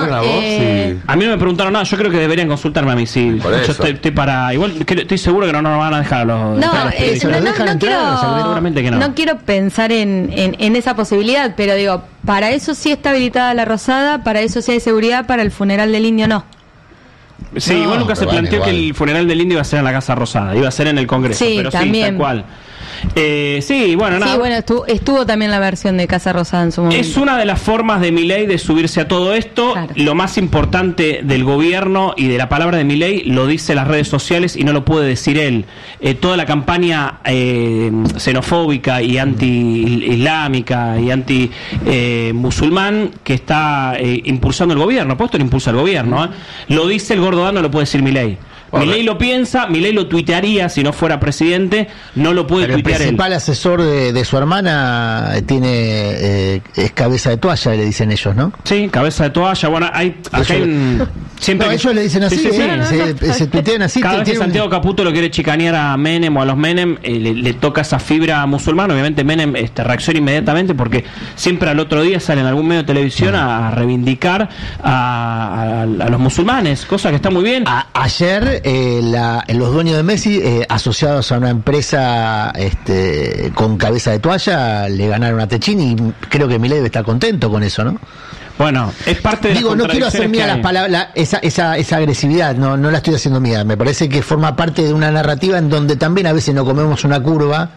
preguntaron a vos? Sí. A mí no me preguntaron nada, yo creo que deberían consultarme a mí, sí. Por Yo eso. estoy para... Igual estoy seguro que no nos van a dejar a los... seguramente que no. No quiero pensar en esa posibilidad, pero digo, para eso sí está habilitada la Rosada, para eso sí hay seguridad, para el funeral del Indio no. Sí, No, igual nunca se pero planteó igual. que el funeral del Indio iba a ser en la Casa Rosada, iba a ser en el Congreso, Sí, pero también. sí, tal cual. Sí, bueno, nada. Sí, bueno, estuvo también la versión de Casa Rosada en su momento. Es una de las formas de Milei de subirse a todo esto. Claro. Lo más importante del gobierno y de la palabra de Milei lo dice las redes sociales y no lo puede decir él. Toda la campaña xenofóbica y anti-islámica y anti-musulmán que está impulsando el gobierno, pues esto lo impulsa el gobierno, lo dice el Gordo Dan, no lo puede decir Milei. Milei lo piensa, Milei lo tuitearía si no fuera presidente, no lo puede Pero el tuitear él. principal asesor de su hermana es cabeza de toalla, le dicen ellos, ¿no? Sí, cabeza de toalla. Bueno, acá hay un... Siempre No, ellos le dicen así, Sí, sí, sí. se tuitean así. Cada vez que tienen- Santiago Caputo lo quiere chicanear a Menem o a los Menem, le toca esa fibra musulmana. Obviamente Menem reacciona inmediatamente porque siempre al otro día sale en algún medio de televisión a reivindicar a los musulmanes, cosa que está muy bien. Ayer los dueños de Messi, asociados a una empresa con cabeza de toalla, le ganaron a Techín y creo que Milei debe estar contento con eso, ¿no? Bueno, es parte de las Digo, no quiero hacer mía las palabras, esa agresividad, no la estoy haciendo mía. Me parece que forma parte de una narrativa en donde también a veces nos comemos una curva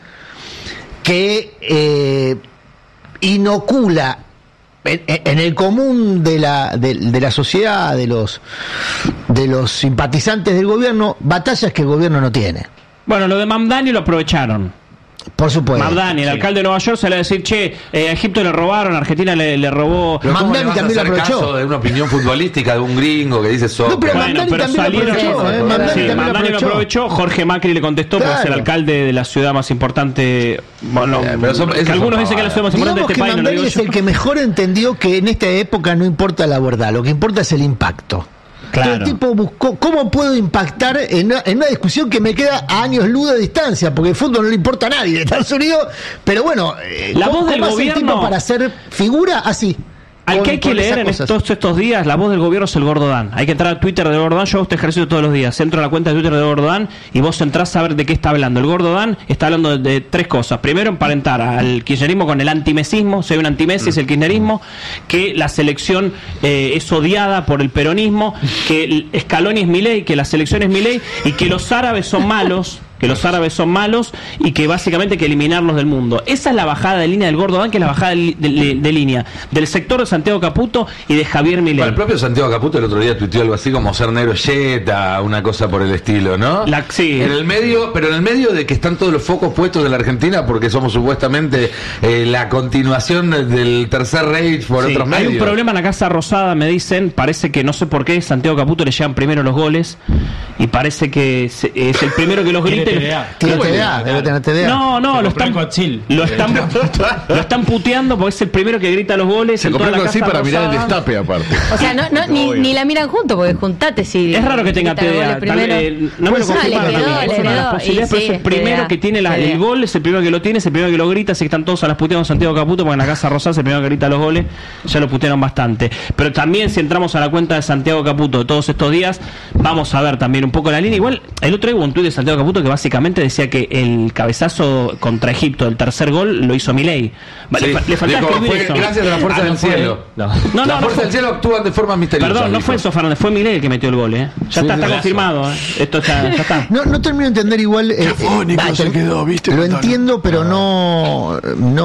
que inocula en el común de la sociedad, de los simpatizantes del gobierno, batallas que el gobierno no tiene. Bueno, lo de Mamdani lo aprovecharon. Por supuesto. Mamdani, el alcalde de Nueva York, se le va a decir, che, a Egipto le robaron, a Argentina le robó. Pero ¿cómo le Mamdani vas a también lo hacer aprovechó. caso de una opinión futbolística de un gringo que dice soccer? No, pero Bueno, Mamdani pero también lo salieron. aprovechó, Mamdani también lo lo aprovechó. Jorge Macri le contestó porque es el Claro. alcalde de la ciudad más importante. Bueno, Pero que esas algunos son dicen que es la ciudad más importante Digamos de este que país, no lo Mamdani digo es yo. el que mejor entendió que en esta época no importa la verdad, lo que importa es el impacto. Claro. Entonces, el tipo buscó cómo puedo impactar en una discusión que me queda a años luz de distancia, porque el fútbol no le importa a nadie de Estados Unidos, pero bueno, La voz del hace el gobierno- tipo para hacer figura así? Al que hay que leer en todos estos días, la voz del gobierno es el Gordo Dan. Hay que entrar a Twitter del Gordo Dan. Yo hago este ejercicio todos los días. Entro a la cuenta de Twitter del Gordo Dan y vos entrás a ver de qué está hablando. El Gordo Dan está hablando de tres cosas. Primero, emparentar al kirchnerismo con el antimesismo. Si hay un antimesi es el kirchnerismo. Que la selección es odiada por el peronismo. Que Scaloni es Milei, que la selección es Milei. Y que los árabes son malos. Que los árabes son malos y que básicamente hay que eliminarlos del mundo. Esa es la bajada de línea del Gordo Dan, que es la bajada de línea del sector de Santiago Caputo y de Javier Milei. Bueno, el propio Santiago Caputo el otro día tuiteó algo así como ser negro yeta, una cosa por el estilo, ¿no? Sí. En el medio, pero en el medio de que están todos los focos puestos de la Argentina porque somos supuestamente la continuación del Tercer Reich por Sí, otros hay medios. un problema en la Casa Rosada, me dicen, parece que no sé por qué Santiago Caputo le llegan primero los goles y parece que es el primero que los grita. Tiene TDA, debe tener TDA. No, lo están puteando porque es el primero que grita los goles. Se en toda compró la algo así Casa para mirar el Rosada. destape aparte. O sea, ni la miran juntos, porque juntate si... Es raro que tenga grita TDA. goles primero. No me lo Pues, confirmaron le a mí. quedó, Es una de las y posibilidades, pero sí, es el primero TDA, que tiene TDA. el gol, es el primero que lo tiene, es el primero que lo grita, así que están todos a las puteadas con Santiago Caputo, porque en la Casa Rosada es el primero que grita los goles, ya lo putearon bastante. Pero también si entramos a la cuenta de Santiago Caputo de todos estos días, vamos a ver también un poco la línea. Igual, el otro día hubo un tuit de Santiago Caputo que básicamente decía que el cabezazo contra Egipto, el tercer gol, lo hizo Milei. Sí, Le faltaba dijo, escribir fue eso. gracias a la fuerza del cielo. No, la no fuerza fue- del cielo actúan de forma misteriosa. Perdón, no dijo. fue Enzo Fernández, fue Milei el que metió el gol, Ya está confirmado, Esto ya está. No termino de entender igual. fónico se quedó, ¿viste? Lo Montano? entiendo, pero no.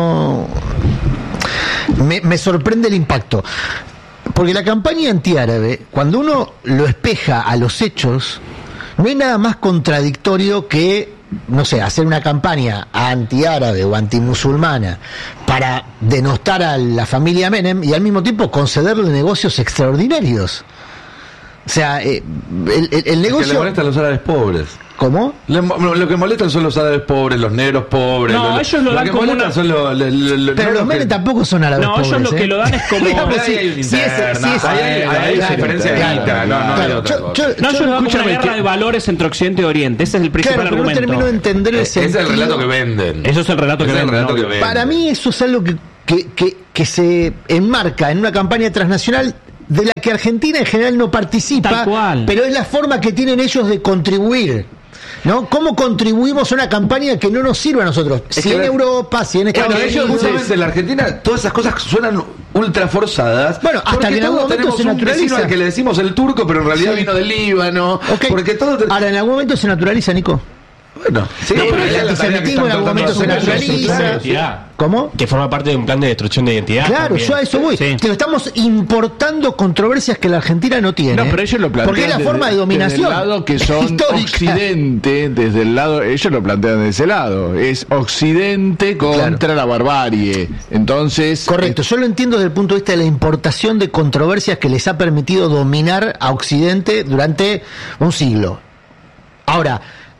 Me sorprende el impacto. Porque la campaña antiárabe, cuando uno lo espeja a los hechos, no hay nada más contradictorio que, no sé, hacer una campaña antiárabe o antimusulmana para denostar a la familia Menem y al mismo tiempo concederle negocios extraordinarios. O sea, el Es que le negocio... molestan los árabes pobres. ¿Cómo? Lo que molestan son los árabes pobres, los negros pobres. No, ellos lo dan que como molestan una- son Pero los Menem tampoco son árabes No, pobres. ellos lo que lo dan es como... Digamos, Ahí hay una sí, interna, sí, hay claro, diferencia de claro, guita, no hay claro. otra cosa. No, ellos lo dan como una escúchame, guerra de valores entre Occidente y Oriente. Ese es el principal Claro, pero no argumento. termino de entender el Ese es sentido. el relato que venden. Eso es el relato que Ese es el venden, relato ¿no? que venden. Para mí eso es algo que se enmarca en una campaña transnacional de la que Argentina en general no participa, pero es la forma que tienen ellos de contribuir. ¿No? ¿Cómo contribuimos a una campaña que no nos sirve a nosotros? Si en Europa, si en Estados Unidos. Ellos justamente en la Argentina, todas esas cosas suenan ultra forzadas. Bueno, hasta que en algún momento se naturaliza. Al que le decimos el turco, pero en realidad vino del Líbano. Okay. Porque todo ahora, en algún momento se naturaliza, Nico. Bueno, sí, pero el antisemitismo en algún momento se naturaliza. ¿Cómo? Que forma parte de un plan de destrucción de identidad. Claro, también. Yo a eso voy. Sí. Estamos importando controversias que la Argentina no tiene. No, pero ellos lo plantean. Porque es la forma de dominación. Desde el lado que son histórica. Occidente, desde el lado, ellos lo plantean de ese lado. Es Occidente contra la barbarie. Entonces. Correcto, yo lo entiendo desde el punto de vista de la importación de controversias que les ha permitido dominar a Occidente durante un siglo. Ahora,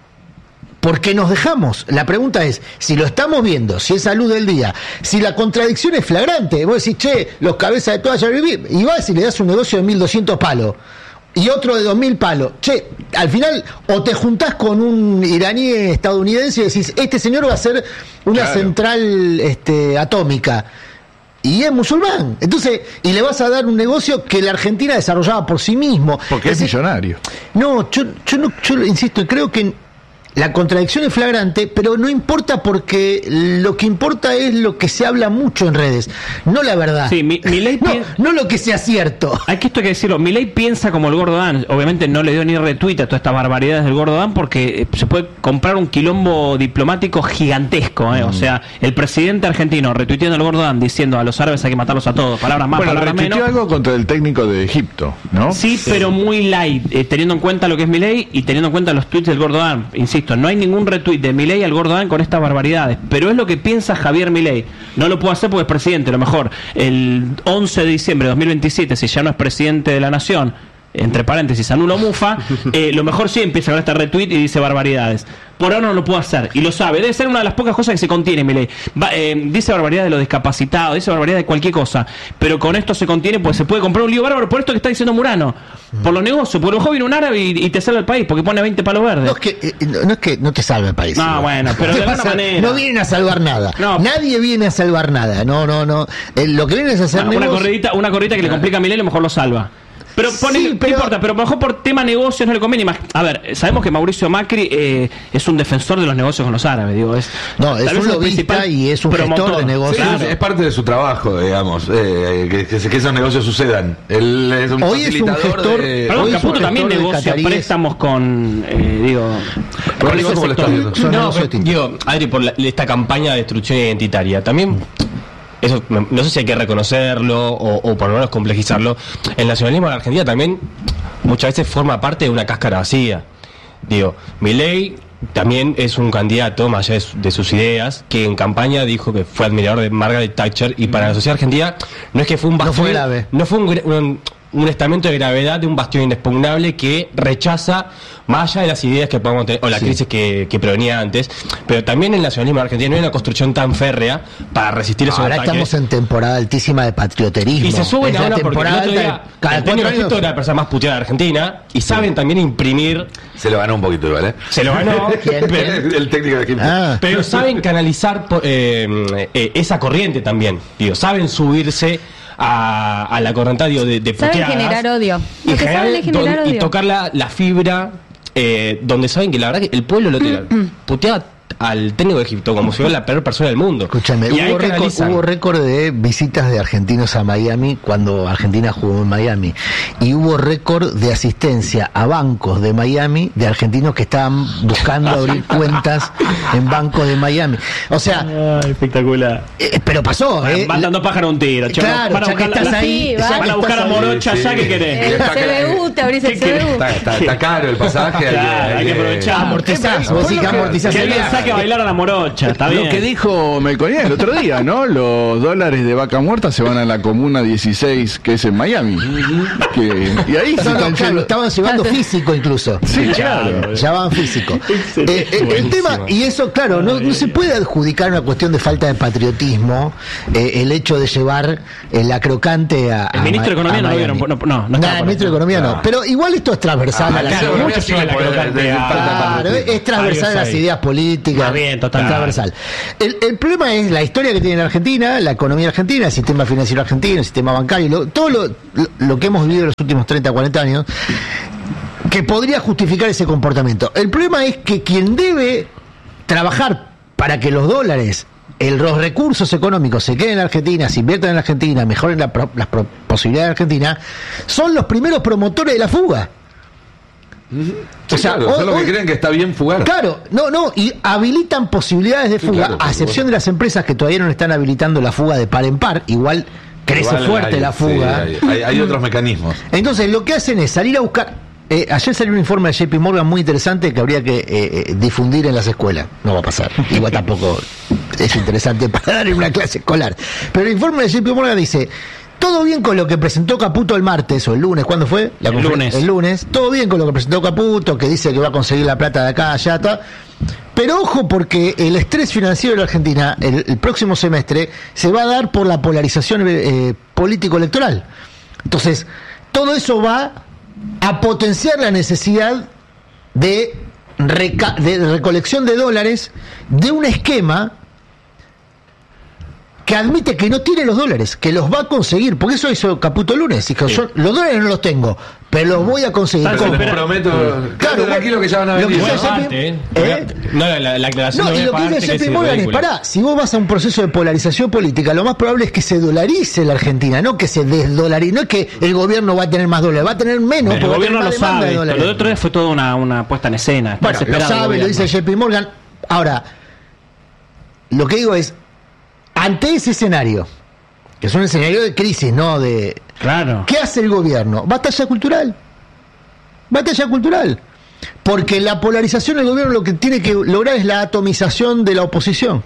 ¿por qué nos dejamos? La pregunta es, si lo estamos viendo, si es a luz del día, si la contradicción es flagrante, vos decís, che, los cabezas de toalla vivir, y vas y le das un negocio de 1.200 palos, y otro de 2.000 palos, che, al final, o te juntás con un iraní estadounidense y decís, este señor va a hacer una central atómica, y es musulmán, entonces, y le vas a dar un negocio que la Argentina desarrollaba por sí mismo. Porque es millonario. No, yo insisto, creo que la contradicción es flagrante, pero no importa porque lo que importa es lo que se habla mucho en redes, no la verdad. Sí, Milei no lo que sea cierto. Hay que decirlo, Milei piensa como el Gordo Dan, obviamente no le dio ni retweet a todas estas barbaridades del Gordo Dan porque se puede comprar un quilombo diplomático gigantesco, o sea, el presidente argentino retuiteando al Gordo Dan diciendo a los árabes hay que matarlos a todos, palabras más, palabras menos. Algo contra el técnico de Egipto, ¿no? Sí, pero muy light, teniendo en cuenta lo que es Milei y teniendo en cuenta los tweets del Gordo Dan, insisto. No hay ningún retweet de Milei al Gordo Dan con estas barbaridades, pero es lo que piensa Javier Milei. No lo puedo hacer porque es presidente. A lo mejor el 11 de diciembre de 2027, si ya no es presidente de la nación, entre paréntesis, anulo Mufa, lo mejor sí empieza con este retweet y dice barbaridades. Por ahora no lo puedo hacer, y lo sabe. Debe ser una de las pocas cosas que se contiene Milei. Dice barbaridad de los discapacitados, dice barbaridad de cualquier cosa, pero con esto se contiene, pues se puede comprar un lío bárbaro por esto que está diciendo Murano, por los negocios, porque a lo mejor viene un árabe y te salva el país, porque pone 20 palos verdes. No es que no te salve el país. No, bueno, pero de alguna manera. No vienen a salvar nada. No. Nadie viene a salvar nada. No. Lo que viene es a hacer una corridita que le complica a Milei, a lo mejor lo salva. Pero no importa, pero a lo mejor por tema negocios no le conviene más. A ver, sabemos que Mauricio Macri es un defensor de los negocios con los árabes, digo, es un lobista y es un gestor de negocios. Sí, es parte de su trabajo, digamos, que esos negocios sucedan. Él es un facilitador. Es un gestor. Perdón, Caputo también negocia préstamos con con ese sector. Adri, por esta campaña de destrucción identitaria, también. Eso no sé si hay que reconocerlo o por lo menos complejizarlo. El nacionalismo de la Argentina también muchas veces forma parte de una cáscara vacía. Digo, Milei también es un candidato, más allá de sus ideas, que en campaña dijo que fue admirador de Margaret Thatcher, y para la sociedad argentina no es que fue un bastión, no fue un estamento de gravedad de un bastión inexpugnable que rechaza más allá de las ideas que podamos tener o la crisis que prevenía antes, pero también el nacionalismo argentino no hay una construcción tan férrea para resistir esos ataques. Ahora estamos en temporada altísima de patrioterismo. Y se suben ahora porque el otro día Antonio Egipto era la persona más puteada de Argentina y saben también imprimir. Se lo ganó un poquito igual, ¿eh? Se lo ganó el técnico de Egipto. Pero saben canalizar esa corriente también. Digo, saben subirse a la corriente de puteadas. Saben generar odio. Y tocar la fibra donde saben que la verdad que el pueblo lo tira. Puteaba al técnico de Egipto como si fuera la peor persona del mundo. Escúchame, hubo récord de visitas de argentinos a Miami cuando Argentina jugó en Miami, y hubo récord de asistencia a bancos de Miami de argentinos que estaban buscando abrir cuentas en bancos de Miami. O sea, espectacular. Pero pasó, van dando pájaro a un tiro. Claro, ya que estás ahí, van a buscar a Morocha, ya que querés. El CBU, te abrís el CBU. Está caro el pasaje. Hay que aprovechar. Amortizás, vos sí que amortizás. Que bailar a la morocha, está bien. Lo que dijo Melconian el otro día, ¿no? Los dólares de vaca muerta se van a la comuna 16, que es en Miami. Y ahí lo estaban llevando físico incluso. Sí, claro. Ya van físico. El tema, y eso, claro, no se puede adjudicar una cuestión de falta de patriotismo, el hecho de llevar la crocante a el ministro de Economía no lo vieron. No, el ministro de Economía no. Pero igual esto es transversal a las ideas. Claro, es transversal a las ideas políticas. política transversal. El problema es la historia que tiene la Argentina, la economía argentina, el sistema financiero argentino, el sistema bancario, todo lo que hemos vivido en los últimos 30, 40 años, que podría justificar ese comportamiento. El problema es que quien debe trabajar para que los dólares, los recursos económicos se queden en la Argentina, se inviertan en la Argentina, mejoren las posibilidades de Argentina, son los primeros promotores de la fuga. Sí, o sea, claro, son los que creen que está bien fugar. Claro, y habilitan posibilidades de fuga, a excepción de las empresas que todavía no están habilitando la fuga de par en par, igual crece fuerte la fuga. Sí, hay otros mecanismos. Entonces, lo que hacen es salir a buscar. Ayer salió un informe de JP Morgan muy interesante que habría que difundir en las escuelas. No va a pasar. Igual tampoco es interesante para dar en una clase escolar. Pero el informe de JP Morgan dice: todo bien con lo que presentó Caputo el martes o el lunes, ¿cuándo fue? El lunes. Todo bien con lo que presentó Caputo, que dice que va a conseguir la plata de acá, allá, está. Pero ojo, porque el estrés financiero de la Argentina el próximo semestre se va a dar por la polarización político-electoral. Entonces, todo eso va a potenciar la necesidad de recolección de dólares de un esquema que admite que no tiene los dólares, que los va a conseguir, porque eso hizo Caputo el lunes. Dijo: yo los dólares no los tengo, pero los voy a conseguir. Les prometo, claro, tranquilo que ya van a venir. La aclaración. Y lo que dice JP Morgan es: si vos vas a un proceso de polarización política, lo más probable es que se dolarice la Argentina, no que se desdolarice. No es que el gobierno va a tener más dólares, va a tener menos. El gobierno lo sabe. Lo de otro día fue toda una puesta en escena. Bueno, lo sabe, lo dice JP Morgan. Ahora, lo que digo es: ante ese escenario, que es un escenario de crisis, no de... Claro. ¿Qué hace el gobierno? Batalla cultural. Porque la polarización del gobierno lo que tiene que lograr es la atomización de la oposición.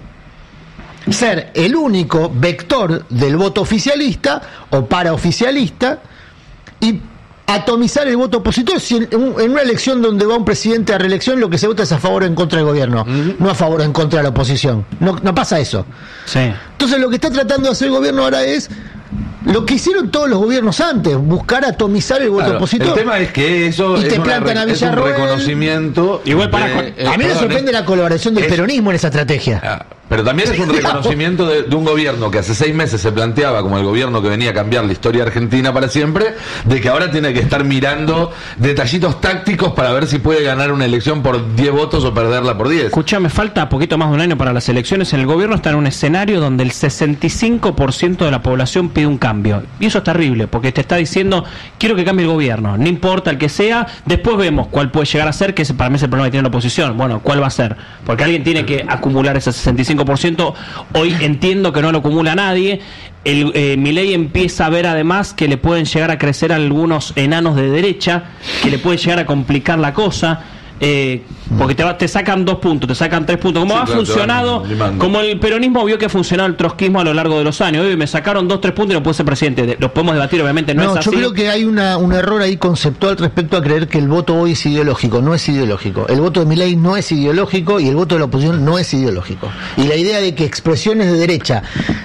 Ser el único vector del voto oficialista o paraoficialista y atomizar el voto opositor. Si en una elección donde va un presidente a reelección, lo que se vota es a favor o en contra del gobierno, no a favor o en contra de la oposición. No pasa eso. Sí. Entonces lo que está tratando de hacer el gobierno ahora es lo que hicieron todos los gobiernos antes, buscar atomizar el voto opositor. El tema es que eso es un reconocimiento. Igual a mí me sorprende la colaboración del peronismo en esa estrategia. Pero también es un reconocimiento de un gobierno que hace 6 meses se planteaba como el gobierno que venía a cambiar la historia argentina para siempre, de que ahora tiene que estar mirando detallitos tácticos para ver si puede ganar una elección por 10 votos o perderla por 10. Escuchame, falta poquito más de un año para las elecciones. En el gobierno está en un escenario donde el 65% de la población pide un cambio. Y eso es terrible, porque te está diciendo: quiero que cambie el gobierno, no importa el que sea, después vemos cuál puede llegar a ser, que para mí es el problema que tiene la oposición. Bueno, ¿cuál va a ser? Porque alguien tiene que acumular ese 65%. Hoy entiendo que no lo acumula nadie. Milei empieza a ver además que le pueden llegar a crecer algunos enanos de derecha, que le puede llegar a complicar la cosa. Porque te sacan 2 puntos, te sacan 3 puntos. Como ha funcionado, como el peronismo vio que ha funcionado el trotskismo a lo largo de los años. Hoy me sacaron 2-3 puntos y no puedo ser presidente. Los podemos debatir, obviamente no es así. Yo creo que hay un error ahí conceptual respecto a creer que el voto hoy es ideológico. No es ideológico. El voto de Milei no es ideológico y el voto de la oposición no es ideológico. Y la idea de que expresiones de derecha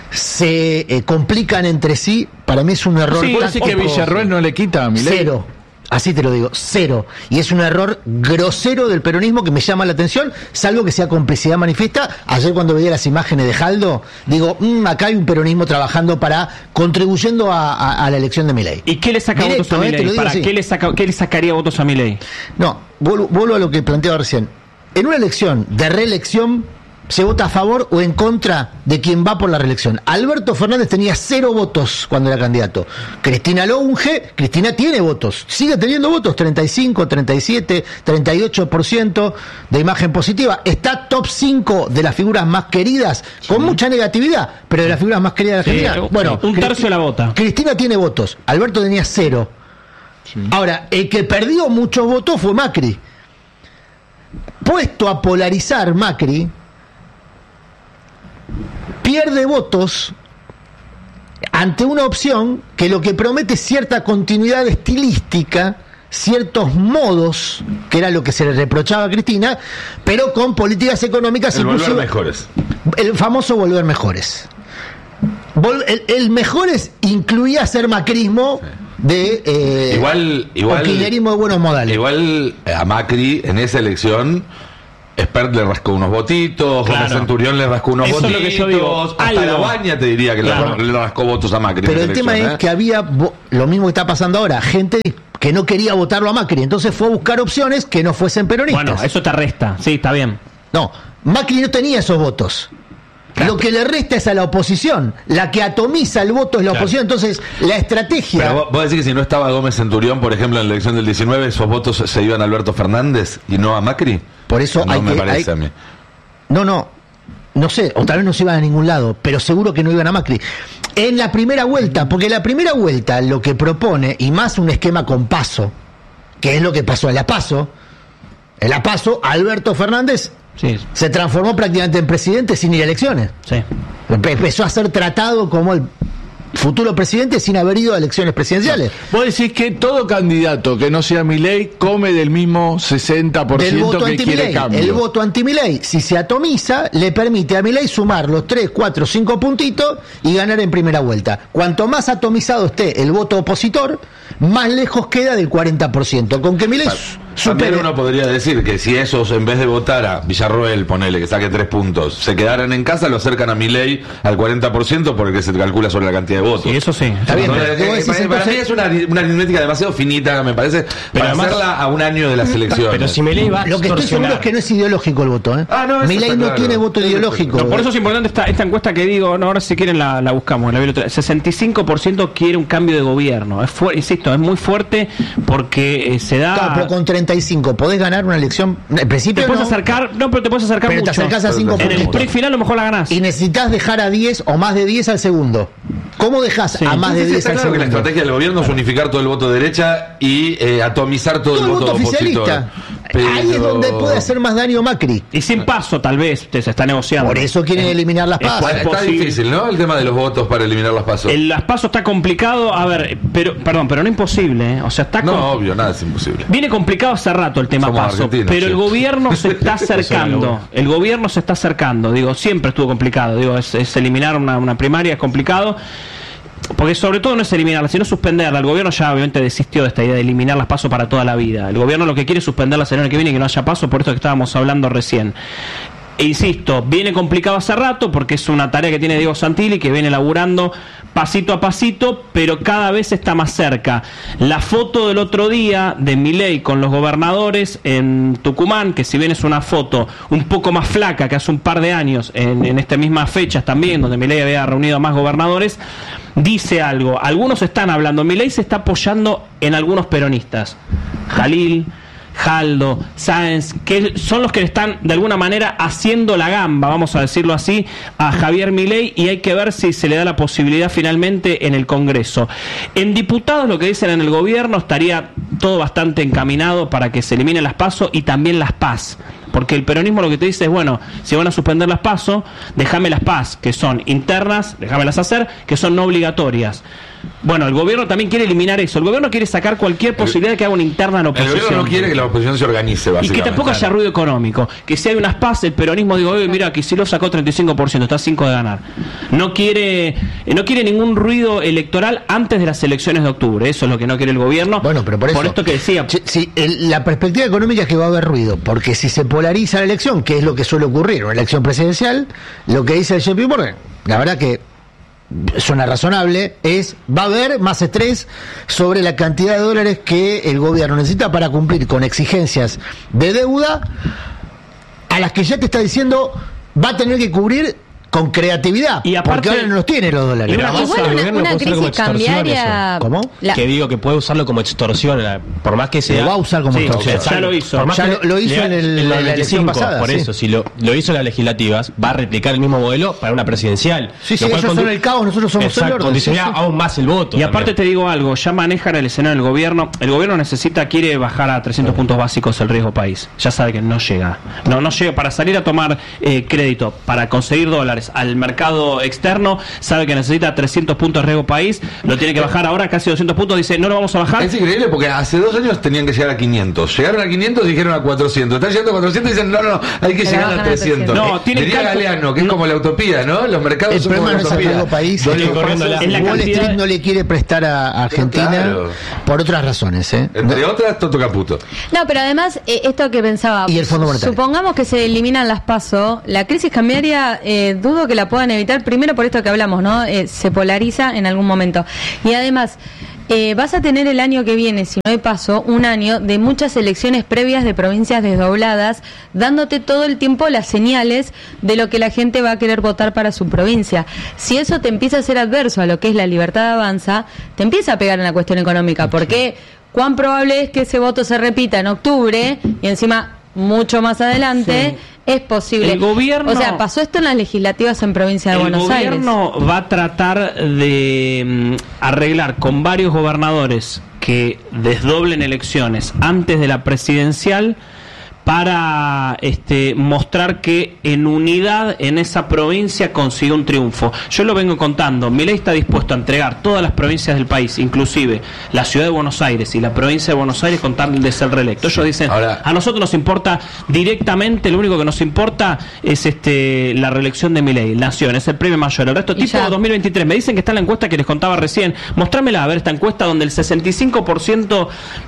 se complican entre sí, para mí es un error. Sí, así que Villarroel no le quita a Milei. 0. Así te lo digo, 0. Y es un error grosero del peronismo que me llama la atención, salvo que sea complicidad manifiesta. Ayer cuando veía las imágenes de Jaldo, digo, acá hay un peronismo trabajando contribuyendo a la elección de Milei. ¿Y qué le saca votos a Milei? ¿Qué le sacaría votos a Milei? No, vuelvo a lo que planteaba recién. En una elección de reelección, se vota a favor o en contra de quien va por la reelección. Alberto Fernández tenía 0 votos cuando era candidato. Cristina lo unge, Cristina tiene votos, sigue teniendo votos, 35, 37, 38% de imagen positiva. Está top 5 de las figuras más queridas, con mucha negatividad, pero de las figuras más queridas de Argentina. Bueno, un tercio de la vota. Cristina tiene votos, Alberto tenía 0. Sí. Ahora, el que perdió muchos votos fue Macri. Puesto a polarizar Macri, pierde votos ante una opción que lo que promete es cierta continuidad estilística, ciertos modos, que era lo que se le reprochaba a Cristina, pero con políticas económicas volver mejores. El famoso volver mejores. El mejores incluía ser macrismo igual kirchnerismo de buenos modales. Igual a Macri en esa elección Espert le rascó unos votitos, Claro. Gómez Centurión le rascó unos Eso es votitos, lo que yo digo. hasta Algo. la Baña te diría que Claro. le rascó votos a Macri. Pero en el esa tema elección, es que había lo mismo que está pasando ahora, gente que no quería votarlo a Macri, entonces fue a buscar opciones que no fuesen peronistas. Bueno, eso te resta. Sí, está bien. No, Macri no tenía esos votos. Lo que le resta es a la oposición. La que atomiza el voto es la oposición. Entonces, la estrategia... Pero vos decís que si no estaba Gómez Centurión, por ejemplo, en la elección del 19, esos votos se iban a Alberto Fernández y no a Macri. Por eso no hay me que... parece a mí. No sé, o tal vez no se iban a ningún lado, pero seguro que no iban a Macri. En la primera vuelta, porque la primera vuelta lo que propone, y más un esquema con PASO, que es lo que pasó en la PASO, Alberto Fernández Sí, se transformó prácticamente en presidente sin ir a elecciones. sí. Empezó a ser tratado como el futuro presidente sin haber ido a elecciones presidenciales. Vos decís que todo candidato que no sea Milei come del mismo 60% Del voto que quiere anti-Milei. cambio. El voto anti-Milei, si se atomiza, le permite a Milei sumar los 3, 4, 5 puntitos y ganar en primera vuelta. Cuanto más atomizado esté el voto opositor, más lejos queda del 40%. Con que Milei También supere... uno podría decir que si esos, en vez de votar a Villarroel, ponele que saque 3 puntos, se quedaran en casa, lo acercan a Milei al 40% porque se calcula sobre la cantidad de votos. Y eso sí. Está bien, pero ¿qué vos decís, para mí entonces? es una aritmética demasiado finita, me parece, Pero para además- hacerla a un año de las elecciones. Pero si Milei va a Lo que estoy seguro extorsionar. es que no es ideológico el voto. Ah, no, eso Milei está no claro. tiene voto Eso ideológico. No, por eso es importante esta encuesta que digo, no, ahora si quieren la buscamos, la vi el otro día. 65% quiere un cambio de gobierno. Insisto, es muy fuerte porque se da... Claro, pero con 35 podés ganar una elección. En principio Te puedes no, acercar, pero te puedes acercar pero te mucho. acercás a 5 En el puntos. sprint final a lo mejor la ganás. Y necesitas dejar a 10 o más de 10 al segundo. ¿Cómo dejas Sí. a más de Sí, 10 está al claro que la segundo? estrategia del gobierno es unificar todo el voto de derecha y atomizar todo el voto oficialista. opositor. Ahí es donde puede hacer más daño Macri. Y sin paso, tal vez, se está negociando. Por eso quieren eliminar las es PASO. pues- Está posible. difícil, ¿no? El tema de los votos para eliminar las pasos. Las pasos está complicado, a ver, pero no imposible, ¿eh? O sea, está No, obvio, nada es imposible. viene complicado hace rato el tema Somos paso, argentinos, pero sí. el gobierno se está acercando. El gobierno se está acercando. Digo, siempre estuvo complicado. Digo, es eliminar una primaria es complicado. Porque sobre todo no es eliminarla, sino suspenderla. El gobierno ya obviamente desistió de esta idea de eliminar las pasos para toda la vida. El gobierno lo que quiere es suspenderlas el año que viene y que no haya paso, por esto que estábamos hablando recién. E insisto, viene complicado hace rato porque es una tarea que tiene Diego Santilli, que viene laburando pasito a pasito, pero cada vez está más cerca. La foto del otro día de Milei con los gobernadores en Tucumán, que si bien es una foto un poco más flaca que hace un par de años, en estas mismas fechas también, donde Milei había reunido a más gobernadores, dice algo. Algunos están hablando, Milei se está apoyando en algunos peronistas. Jalil, Jaldo, Sáenz, que son los que le están de alguna manera haciendo la gamba, vamos a decirlo así, a Javier Milei, y hay que ver si se le da la posibilidad finalmente en el Congreso. En diputados, lo que dicen en el gobierno, estaría todo bastante encaminado para que se eliminen las PASO y también las PAS. Porque el peronismo lo que te dice es, bueno, si van a suspender las PASO, déjame las PAS, que son internas, déjamelas hacer, que son no obligatorias. Bueno, el gobierno también quiere eliminar eso. El gobierno quiere sacar cualquier posibilidad de que haga una interna en El oposición. gobierno no quiere que la oposición se organice, Y básicamente. que tampoco haya ruido económico. Que si hay unas PAS, el peronismo digo, oye, mira, Kicillof sacó 35%, está a 5 de ganar. No quiere ningún ruido electoral antes de las elecciones de octubre. Eso es lo que no quiere el gobierno. Bueno, pero por eso. esto que decía. La perspectiva económica es que va a haber ruido, porque si se polariza la elección, que es lo que suele ocurrir en una elección presidencial, lo que dice el JP Morgan, la verdad que suena razonable, va a haber más estrés sobre la cantidad de dólares que el gobierno necesita para cumplir con exigencias de deuda a las que ya te está diciendo va a tener que cubrir con creatividad, Y aparte- porque ahora no los tiene los dólares. Y una Pero cosa, el Igual gobierno una puede usarlo como crisis extorsión cambiaria... ¿Cómo? Que digo que puede usarlo como extorsión, por más que sea. Lo va a usar como Sí, extorsión. ya lo hizo. Por más Ya que lo hizo le- en la elección 95, pasada, por sí. eso, si lo hizo en las legislativas, va a replicar el mismo modelo para una presidencial. Sí, sí, Lo cual ellos son el caos, nosotros somos el Exacto, orden. condicionaría Sí, sí. aún más el voto. Y aparte también. te digo algo, ya manejan el escenario del gobierno. El gobierno quiere bajar a 300 puntos básicos el riesgo país. Ya sabe que no llega. No llega para salir a tomar crédito, para conseguir dólares dólares al mercado externo, sabe que necesita 300 puntos de riesgo país, lo tiene que bajar ahora casi 200 puntos, dice no lo vamos a bajar. Es increíble porque hace 2 años tenían que llegar a 500, llegaron a 500 y dijeron a 400, están llegando a 400 y dicen no, hay que llegar a 300. No, tiene Galeano, que es como la utopía, ¿no? Los mercados son como la utopía. País, Wall Street no le quiere prestar a Argentina por otras razones, entre otras Toto Caputo. No, pero además esto que pensaba, y el Fondo Monetario. Supongamos que se eliminan las PASO, la crisis cambiaria dudo que la puedan evitar, primero por esto que hablamos, ¿no? Se polariza en algún momento. Y además vas a tener el año que viene, si no hay PASO, un año de muchas elecciones previas de provincias desdobladas, dándote todo el tiempo las señales de lo que la gente va a querer votar para su provincia. Si eso te empieza a ser adverso a lo que es la libertad de avanza, te empieza a pegar en la cuestión económica, porque cuán probable es que ese voto se repita en octubre y encima mucho más adelante. Sí. Es posible. El gobierno, o sea, pasó esto en las legislativas en provincia de Buenos Aires. El gobierno va a tratar de arreglar con varios gobernadores que desdoblen elecciones antes de la presidencial para mostrar que en unidad en esa provincia consiguió un triunfo. Yo lo vengo contando, Milei está dispuesto a entregar todas las provincias del país, inclusive la ciudad de Buenos Aires y la provincia de Buenos Aires con tal de ser reelecto. Ellos dicen, ahora, a nosotros nos importa directamente, lo único que nos importa es la reelección de Milei, Nación, es el premio mayor. El resto tipo 2023. Me dicen que está en la encuesta que les contaba recién. Mostrámela, a ver, esta encuesta donde el 65%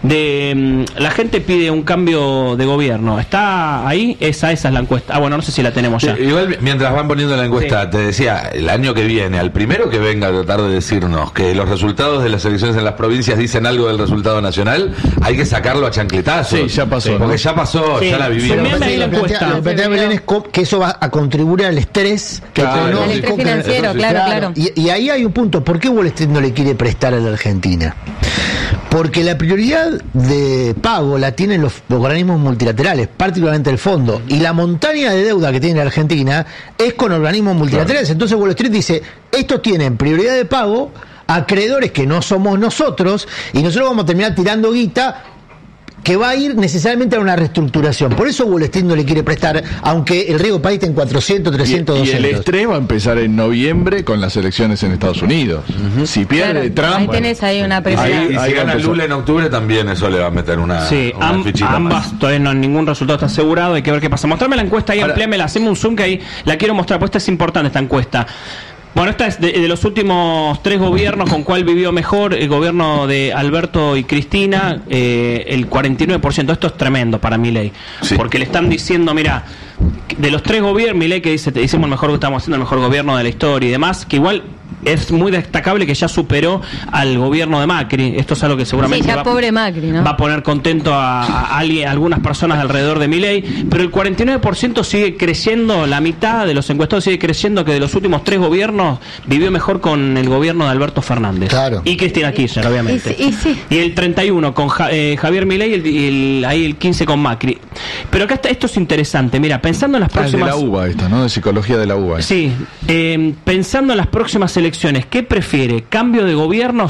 de la gente pide un cambio de gobierno. ¿Está ahí? Esa es la encuesta. Bueno, no sé si la tenemos ya. Igual, mientras van poniendo la encuesta, te decía, el año que viene, al primero que venga a tratar de decirnos que los resultados de las elecciones en las provincias dicen algo del resultado nacional, hay que sacarlo a chancletazos. Sí, ya pasó. Porque ya pasó, ya la vivimos. Lo que plantea Belén es que eso va a contribuir al estrés económico. Al estrés financiero, claro. Y ahí hay un punto. ¿Por qué Wall Street no le quiere prestar a la Argentina? Porque la prioridad de pago la tienen los organismos multilaterales, particularmente el fondo, y la montaña de deuda que tiene la Argentina es con organismos multilaterales. Entonces Wall Street dice, estos tienen prioridad de pago, acreedores que no somos nosotros, y nosotros vamos a terminar tirando guita que va a ir necesariamente a una reestructuración. Por eso Wall Street no le quiere prestar, aunque el riesgo país está en 400, 300, 200. Y el estrés va a empezar en noviembre con las elecciones en Estados Unidos. Si pierde Trump... Ahí tenés ahí una presión. Y si gana Lula en octubre también eso le va a meter una fichita ambas más. Todavía ningún resultado está asegurado, hay que ver qué pasa. Mostrame la encuesta ahí, ampliámela, haceme un zoom que ahí la quiero mostrar, pues esta es importante, esta encuesta. Bueno, esta es de los últimos 3 gobiernos, con cuál vivió mejor el gobierno de Alberto y Cristina, el 49%. Esto es tremendo para Milei, porque le están diciendo, mira, de los 3 gobiernos, Milei que dice, te hicimos el mejor, estamos haciendo el mejor gobierno de la historia y demás, que igual es muy destacable que ya superó al gobierno de Macri. Esto es algo que seguramente pobre Macri, ¿no? va a poner contento a algunas personas alrededor de Milei, pero el 49% sigue creciendo, la mitad de los encuestados sigue creciendo que de los últimos 3 gobiernos vivió mejor con el gobierno de Alberto Fernández. Claro. Y Cristina Kirchner, obviamente. Y el 31 con Javier Milei y el 15 con Macri. Pero acá esto es interesante. Mira, pensando en las próximas... de la UBA esta, ¿no? De psicología de la UBA. Sí. Pensando en las próximas elecciones, ¿qué prefiere? Cambio de gobierno,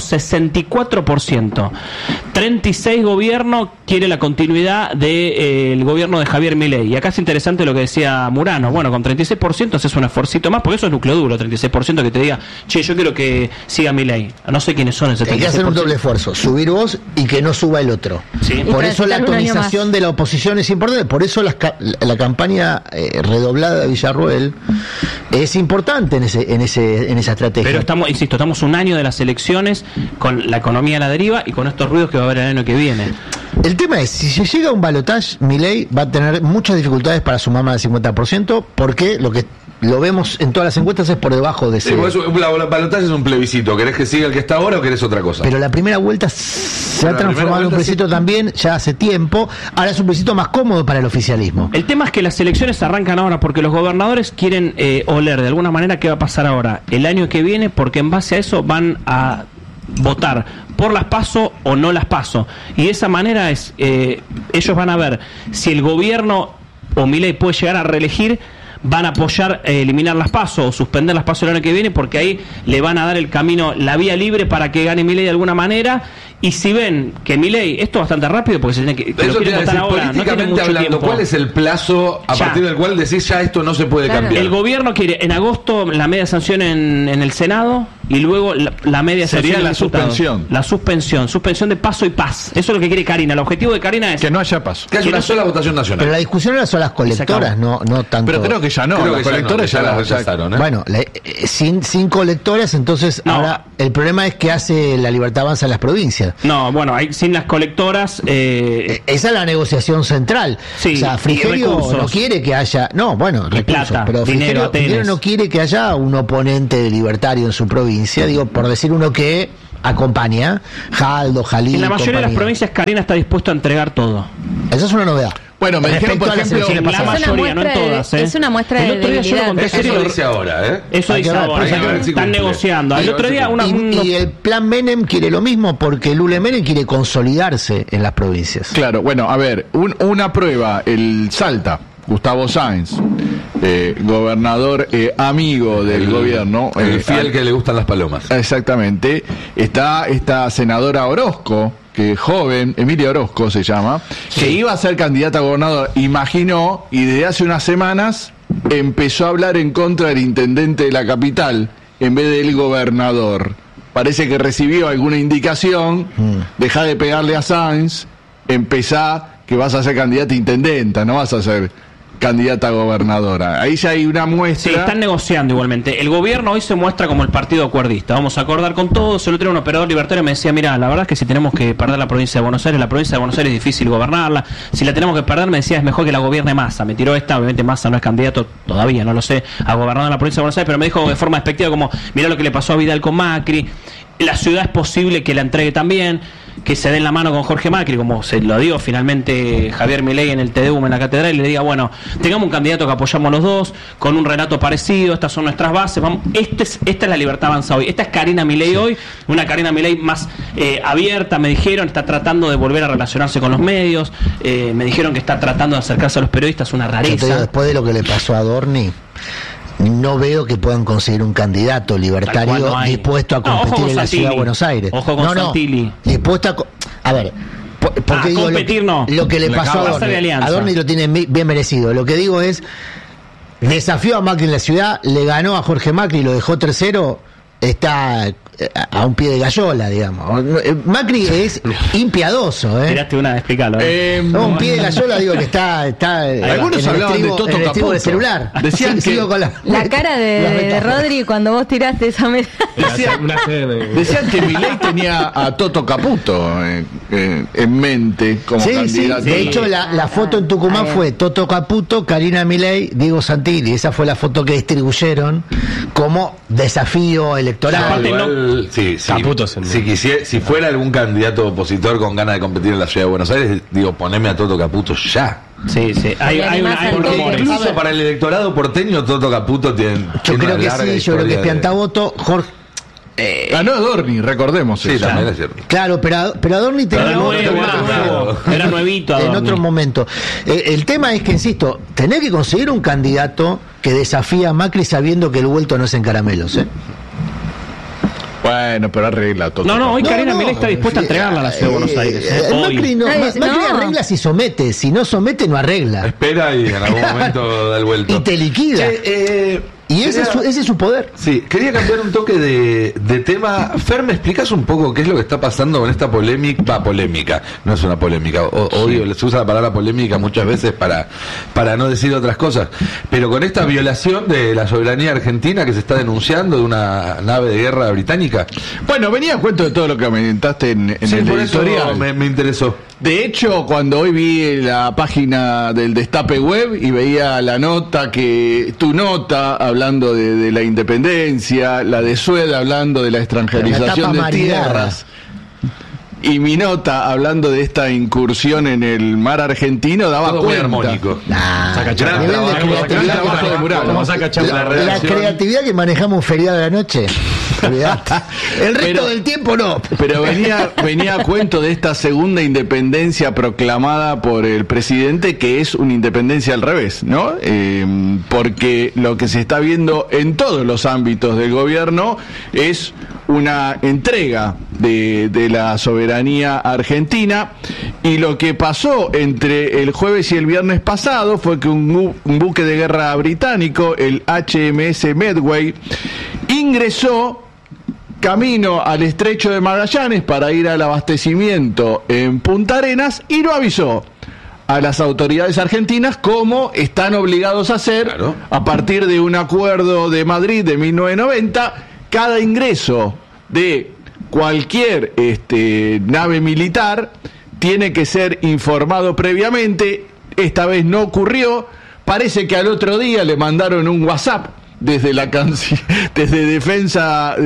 64%. 36 gobierno quiere la continuidad del gobierno de Javier Milei. Y acá es interesante lo que decía Murano. Bueno, con 36% haces un esforcito más, porque eso es núcleo duro, 36% que te diga, che, yo quiero que siga Milei. No sé quiénes son ese 36%. Hay que hacer un doble esfuerzo, subir vos y que no suba el otro. Sí. Por eso la atomización de la oposición es importante, por eso la campaña redoblada de Villarroel es importante en esa estrategia. Pero estamos un año de las elecciones con la economía a la deriva y con estos ruidos que va a haber el año que viene. El tema es, si se llega a un balotaje, Milei va a tener muchas dificultades para sumar más del 50%, porque lo vemos en todas las encuestas es por debajo de ese. El balotaje es un plebiscito. ¿Querés que siga el que está ahora o querés otra cosa? Pero la primera vuelta se ha transformado en un plebiscito también, ya hace tiempo. Ahora es un plebiscito más cómodo para el oficialismo. El tema es que las elecciones arrancan ahora porque los gobernadores quieren oler de alguna manera qué va a pasar ahora, el año que viene, porque en base a eso van a votar por las PASO o no las PASO. Y de esa manera ellos van a ver si el gobierno o Milei puede llegar a reelegir, van a apoyar eliminar las PASO o suspender las PASO el año que viene, porque ahí le van a dar el camino, la vía libre para que gane Milei de alguna manera, Y si ven que Milei, esto es bastante rápido porque se tiene que eso lo quieren votar ahora, no tiene mucho hablando, tiempo. ¿cuál es el plazo a partir del cual decís ya esto no se puede cambiar? El gobierno quiere en agosto la media sanción en el Senado y luego la media sería sanción la suspensión. La suspensión de paso y paz. Eso es lo que quiere Karina. El objetivo de Karina es que no haya paso. Que haya una sola votación nacional. Pero la discusión era son las colectoras, no tanto. Pero creo que ya no, las colectoras ya las rechazaron, ¿eh? Bueno, sin colectoras, entonces ahora el problema es que hace la Libertad Avanza en las provincias. No, bueno, sin las colectoras. Esa es la negociación central. Sí, o sea, Frigerio no quiere que haya. No, bueno, recursos, plata, pero dinero, Frigerio no quiere que haya un oponente libertario en su provincia. Digo, por decir uno que acompaña, Jaldo, Jalil. En la mayoría de las provincias, Karina está dispuesto a entregar todo. Esa es una novedad. Bueno, me dijeron, por ejemplo, en la mayoría, no en todas. Es una muestra de debilidad. Eso dice ahora, ¿eh? Eso dice ahora. Están negociando. El otro día y el plan Menem quiere lo mismo porque Lula Menem quiere consolidarse en las provincias. Claro, bueno, a ver, una prueba, el Salta, Gustavo Sáenz, gobernador amigo del gobierno. El fiel que le gustan las palomas. Exactamente. Está esta senadora Orozco, que es joven, Emilia Orozco se llama, que iba a ser candidata a gobernador, imaginó, y desde hace unas semanas empezó a hablar en contra del intendente de la capital en vez del gobernador. Parece que recibió alguna indicación, dejá de pegarle a Sáenz, empezá que vas a ser candidata a intendenta, no vas a ser candidata a gobernadora. Ahí ya hay una muestra. Sí, están negociando igualmente. El gobierno hoy se muestra como el partido acuerdista. Vamos a acordar con todos. El otro día un operador libertario me decía, mira, la verdad es que si tenemos que perder la provincia de Buenos Aires, la provincia de Buenos Aires es difícil gobernarla. Si la tenemos que perder, me decía, es mejor que la gobierne Massa. Me tiró esta, obviamente Massa no es candidato todavía, no lo sé, a gobernar la provincia de Buenos Aires, pero me dijo de forma despectiva como, mira lo que le pasó a Vidal con Macri. La ciudad es posible que la entregue también, que se den la mano con Jorge Macri, como se lo dio finalmente Javier Milei en el TDUM en la catedral, y le diga, bueno, tengamos un candidato que apoyamos los dos, con un relato parecido, estas son nuestras bases, vamos, esta es la Libertad Avanza hoy, esta es Karina Milei hoy, una Karina Milei más abierta, me dijeron, está tratando de volver a relacionarse con los medios, me dijeron que está tratando de acercarse a los periodistas, una rareza. Después de lo que le pasó a Dorni, no veo que puedan conseguir un candidato libertario dispuesto a competir en la ciudad de Buenos Aires. Ojo con Santilli. Dispuesto a ver, porque digo, competir lo que le pasó a Dorni lo tiene bien merecido. Lo que digo es, desafió a Macri en la ciudad, le ganó a Jorge Macri, lo dejó tercero, está a un pie de gallola, digamos. Macri es impiadoso, Tiraste una, explícalo. Un pie de gallola, digo que está algunos hablaban de Toto Caputo de celular. Decían que la cara de Rodri cuando vos tiraste esa mesa. Decían que Milei tenía a Toto Caputo en mente como candidato. Sí. De hecho, la foto en Tucumán fue Toto Caputo, Karina Milei, Diego Santilli. Esa fue la foto que distribuyeron como desafío electoral. Si fuera algún candidato opositor con ganas de competir en la ciudad de Buenos Aires, digo, poneme a Toto Caputo ya. Sí. Porque incluso para el electorado porteño, Toto Caputo tiene. Yo creo que sí, yo creo que es piantavoto. Jorge. Ganó Adorni, recordemos sí, eso. También es cierto. Claro, pero Adorni tenía era nuevito Adorni. En otro momento. El tema es que, insisto, tenés que conseguir un candidato que desafía a Macri sabiendo que el vuelto no es en caramelos, Bueno, pero arregla todo. Hoy Karina Milei está dispuesta a entregarla a la ciudad de Buenos Aires. Macri arregla si somete, si no somete no arregla. Espera y en algún momento da el vuelto. Y te liquida. Y ese es su poder. Sí, quería cambiar un toque de tema. Fer, ¿me explicas un poco qué es lo que está pasando con esta polémica? Polémica, no es una polémica. Odio, se usa la palabra polémica muchas veces para no decir otras cosas. Pero con esta violación de la soberanía argentina que se está denunciando de una nave de guerra británica. Bueno, venía a cuento de todo lo que comentaste en el editorial. Me interesó. De hecho, cuando hoy vi la página del Destape Web y veía la nota, tu nota hablando de la independencia, la de Sueda hablando de la extranjerización de tierras, y mi nota hablando de esta incursión en el mar argentino, daba todo cuenta. Muy armónico. La creatividad que manejamos un feriado de la noche. El resto del tiempo no. Pero venía a cuento de esta segunda independencia proclamada por el presidente, que es una independencia al revés, ¿no? Porque lo que se está viendo en todos los ámbitos del gobierno es una entrega de la soberanía argentina, y lo que pasó entre el jueves y el viernes pasado fue que un buque de guerra británico, el HMS Medway, ingresó camino al estrecho de Magallanes para ir al abastecimiento en Punta Arenas y no avisó a las autoridades argentinas, como están obligados a hacer, claro, a partir de un acuerdo de Madrid de 1990. Cada ingreso de cualquier nave militar tiene que ser informado previamente. Esta vez no ocurrió. Parece que al otro día le mandaron un WhatsApp desde desde defensa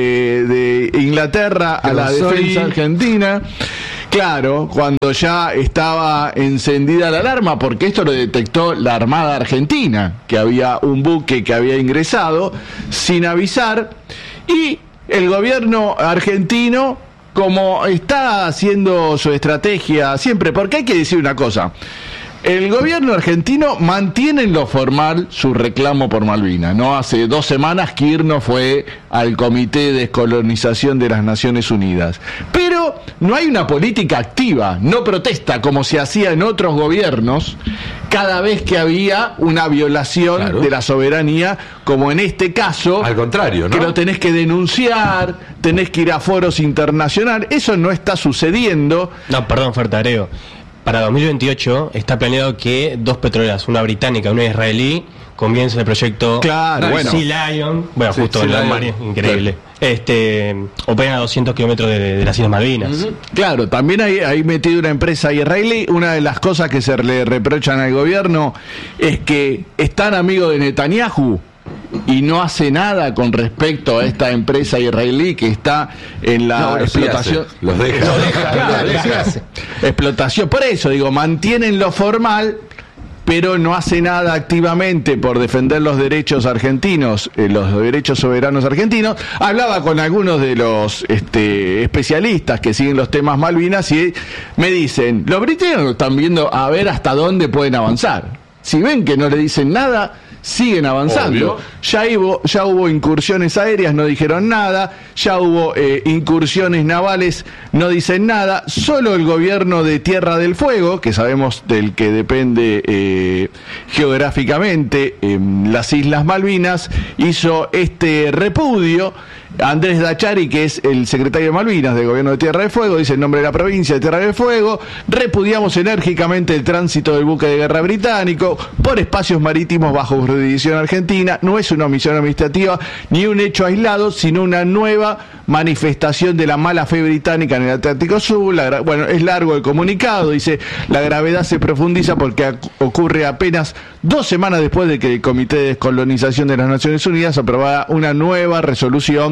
de Inglaterra a la defensa argentina. Claro, cuando ya estaba encendida la alarma, porque esto lo detectó la Armada Argentina, que había un buque que había ingresado sin avisar, y el gobierno argentino, como está haciendo su estrategia siempre, porque hay que decir una cosa: el gobierno argentino mantiene en lo formal su reclamo por Malvinas, ¿no? Hace 2 semanas Kirchner fue al Comité de Descolonización de las Naciones Unidas. Pero no hay una política activa, no protesta como se hacía en otros gobiernos cada vez que había una violación, claro, de la soberanía, como en este caso. Al contrario, ¿no? Que lo tenés que denunciar, tenés que ir a foros internacionales. Eso no está sucediendo. No, perdón, Fertareo. Para 2028 está planeado que 2 petroleras, una británica y una israelí, comiencen el proyecto, claro, bueno, Sea Lion, bueno, sí, justo en la mar, increíble, claro, operan a 200 kilómetros de las Islas Malvinas. Claro, también hay metido una empresa israelí. Una de las cosas que se le reprochan al gobierno es que es tan amigo de Netanyahu y no hace nada con respecto a esta empresa israelí que está en la explotación. Los deja. Claro, explotación. Por eso digo, mantienen lo formal, pero no hace nada activamente por defender los derechos argentinos, los derechos soberanos argentinos. Hablaba con algunos de los especialistas que siguen los temas Malvinas y me dicen: los británicos están viendo a ver hasta dónde pueden avanzar. Si ven que no le dicen nada, siguen avanzando. Ya hubo incursiones aéreas, no dijeron nada. Ya hubo incursiones navales, no dicen nada. Solo el gobierno de Tierra del Fuego, que sabemos del que depende geográficamente las Islas Malvinas, hizo este repudio. Andrés Dachari, que es el secretario de Malvinas del gobierno de Tierra del Fuego, dice en nombre de la provincia de Tierra del Fuego: repudiamos enérgicamente el tránsito del buque de guerra británico por espacios marítimos bajo jurisdicción argentina. No es una omisión administrativa ni un hecho aislado, sino una nueva manifestación de la mala fe británica en el Atlántico Sur. Bueno, es largo el comunicado, dice: la gravedad se profundiza porque ocurre apenas 2 semanas después de que el Comité de Descolonización de las Naciones Unidas aprobara una nueva resolución,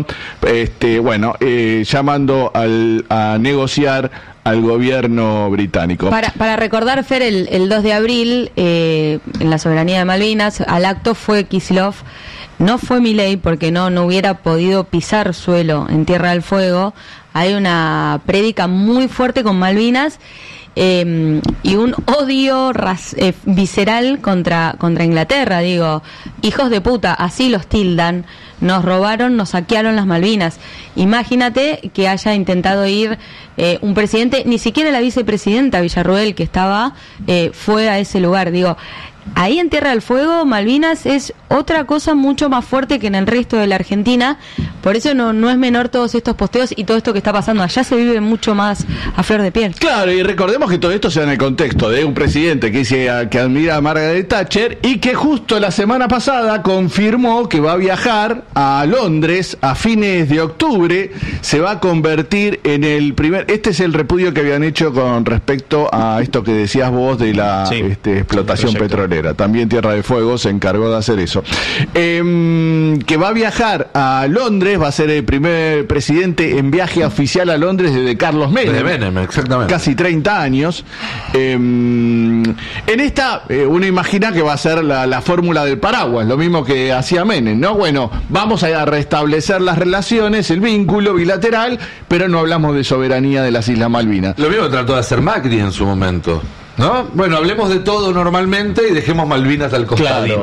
llamando a negociar al gobierno británico. Para recordar, Fer, el 2 de abril, en la soberanía de Malvinas, al acto fue Kicillof. No fue Milei, porque no hubiera podido pisar suelo en Tierra del Fuego. Hay una prédica muy fuerte con Malvinas y un odio visceral contra Inglaterra. Digo, hijos de puta, así los tildan. Nos robaron, nos saquearon las Malvinas. Imagínate que haya intentado ir un presidente, ni siquiera la vicepresidenta Villarruel, que estaba, fue a ese lugar. Digo, ahí en Tierra del Fuego, Malvinas es otra cosa mucho más fuerte que en el resto de la Argentina. Por eso no es menor todos estos posteos y todo esto que está pasando. Allá se vive mucho más a flor de piel. Claro, y recordemos que todo esto se da en el contexto de un presidente que admira a Margaret Thatcher y que justo la semana pasada confirmó que va a viajar a Londres a fines de octubre. Se va a convertir en el primer... Este es el repudio que habían hecho con respecto a esto que decías vos de la explotación petrolera. También Tierra del Fuego se encargó de hacer eso. Que va a viajar a Londres, va a ser el primer presidente en viaje oficial a Londres desde Carlos Menem. De Menem, exactamente. Casi 30 años. En esta, uno imagina que va a ser la fórmula del paraguas, lo mismo que hacía Menem, ¿no? Bueno, vamos a restablecer las relaciones, el vínculo bilateral, pero no hablamos de soberanía de las Islas Malvinas. Lo mismo que trató de hacer Macri en su momento, ¿no? Bueno, hablemos de todo normalmente y dejemos Malvinas al costadito. Claro.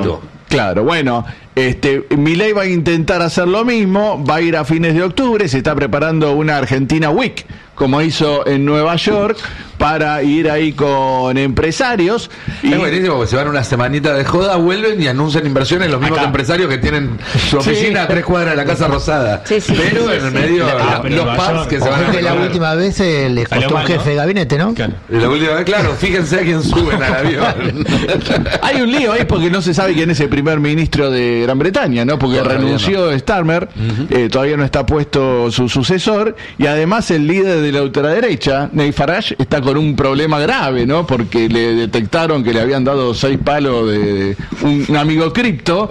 Claro, bueno, Milei va a intentar hacer lo mismo, va a ir a fines de octubre, se está preparando una Argentina Week, como hizo en Nueva York, para ir ahí con empresarios. Es buenísimo, porque se van una semanita de joda, vuelven y anuncian inversiones los mismos empresarios que tienen su oficina a 3 cuadras de la Casa Rosada. Pero en el medio, los pubs que se van a... Que la última vez les costó un jefe de gabinete, ¿no? Claro. La última vez, claro, fíjense a quién suben al avión. Hay un lío ahí porque no se sabe quién es el primer ministro de Gran Bretaña, ¿no? Porque renunció Starmer, todavía no está puesto su sucesor, y además el líder de la ultraderecha, Nigel Farage, está con un problema grave, ¿no? Porque le detectaron que le habían dado 6 palos de un amigo cripto.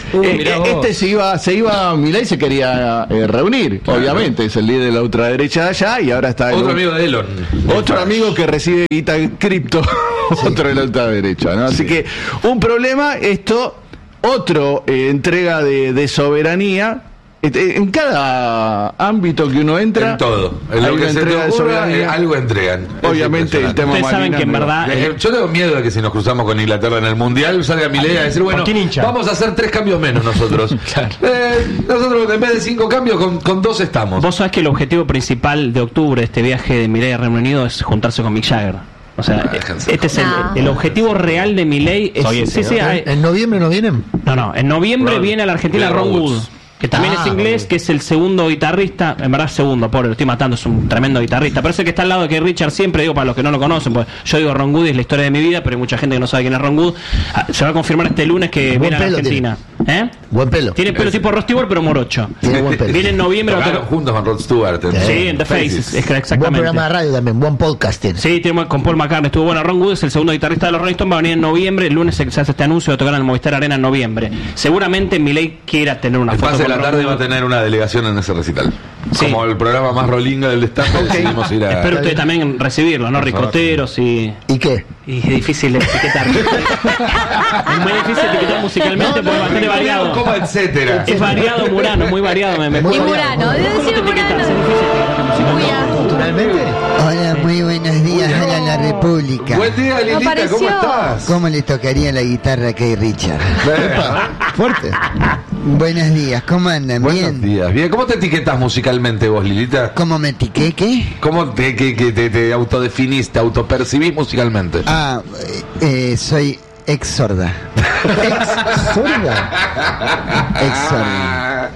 Milei se quería reunir, obviamente, es el líder de la ultraderecha de allá, y ahora está otro amigo de Elon. Otro amigo que recibe guita cripto, otro de la ultraderecha, ¿no? Así que un problema, otro entrega de soberanía. En cada ámbito que uno entra, en todo, en lo que se te ocurra, algo entregan. Obviamente el tema ustedes saben que en verdad yo tengo miedo de que si nos cruzamos con Inglaterra en el Mundial salga Milei a decir, bueno, vamos a hacer 3 cambios menos nosotros. Claro. Nosotros en vez de 5 cambios con 2 estamos. Vos sabés que el objetivo principal de octubre, este viaje de Milei a Reino Unido, es juntarse con Mick Jagger. O sea, este es el objetivo real de Milei. ¿En noviembre no vienen? No, en noviembre viene a la Argentina Ron Wood, que también es inglés, que es el segundo guitarrista, en verdad segundo, pobre, lo estoy matando, es un tremendo guitarrista, parece que está al lado de Keith Richards siempre, digo para los que no lo conocen, pues yo digo Ron Wood es la historia de mi vida, pero hay mucha gente que no sabe quién es Ron Wood. Se va a confirmar este lunes que viene a la Argentina. Buen pelo. Tiene pelo tipo Rod Stewart, pero morocho. Tiene buen pelo. Viene en noviembre. Juntos con Rod Stewart. Sí, en The Faces, exactamente. Buen programa de radio también, buen podcast tiene. Sí, tiene con Paul McCartney, estuvo bueno. Ron Wood es el segundo guitarrista de los Rolling Stones, va a venir en noviembre, el lunes se hace este anuncio de tocar en el Movistar Arena en noviembre. Seguramente Milei quiera tener una foto. El pase de la tarde va a tener una delegación en ese recital. Sí. Como el programa más rolinga del Estado, decidimos ir a... Espero usted también recibirlo, ¿no? Ricoteros y... ¿Y qué? Y es difícil etiquetar. Es muy difícil etiquetar musicalmente porque es bastante variado. Como etcétera. Es variado, Murano, muy variado. Y Murano, debe decir Murano. ¿Culturalmente? Hola, muy buenos días a la República. Buen día, Lilita, ¿cómo estás? ¿Cómo le tocaría la guitarra a Keith Richards? Fuerte. Buenos días, ¿cómo andan? Buenos días, bien. ¿Cómo te etiquetas musicalmente vos, Lilita? ¿Cómo me etiqué? ¿Qué? ¿Cómo te autodefinís, te autopercibís musicalmente? Soy ex-sorda. ¿Ex-sorda? Ex-sorda.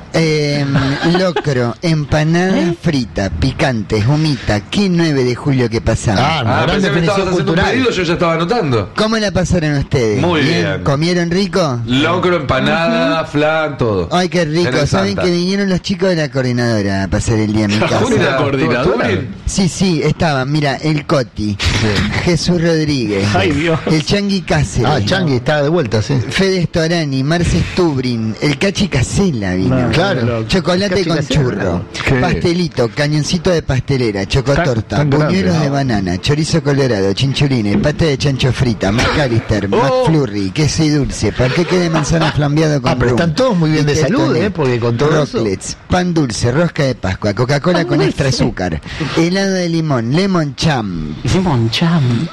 Locro, empanada frita, picante, humita. ¿Qué 9 de julio que pasamos? Gran definición cultural. Pedido, yo ya estaba anotando. ¿Cómo la pasaron ustedes? Muy bien. ¿Comieron rico? Locro, empanada, flan, todo. Ay, qué rico. ¿Saben que vinieron los chicos de la coordinadora a pasar el día en mi casa? ¿La coordinadora? Sí, estaban, mira, el Coti, Jesús Rodríguez, ay, Dios, el Changui Cáceres. Changui estaba de vuelta, sí. Fede Storani, Marce Stubrin, el Cachi Casella vino. Claro. Chocolate con churro, pastelito, cañoncito de pastelera, chocotorta, buñuelos de banana, chorizo colorado, chinchulines, pata de chancho frita, McAllister, McFlurry, queso y dulce, panqueque de manzana flambeado con pero están todos muy bien de salud, porque con todo rocklets, pan dulce, rosca de Pascua, Coca-Cola con extra azúcar, helado de limón, lemon cham. Lemon cham.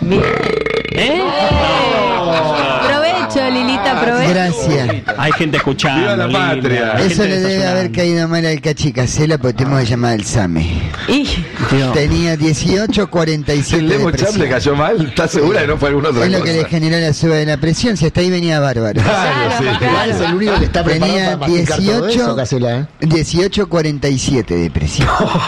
Provecho, Lilita, provecho. Gracias. Hay gente escuchando. ¡Viva la patria! Eso le debe haber caído mal al Cachicasela porque tenemos que llamar al SAME. Tenía 18.47 ¿El Lemon Cham le cayó mal? ¿Estás segura que no fue alguna otra cosa? Es lo que le generó la suba de la presión, si hasta ahí venía bárbaro. Claro, es el único que está preparado para masticar todo eso, Casela, 18.47 de presión.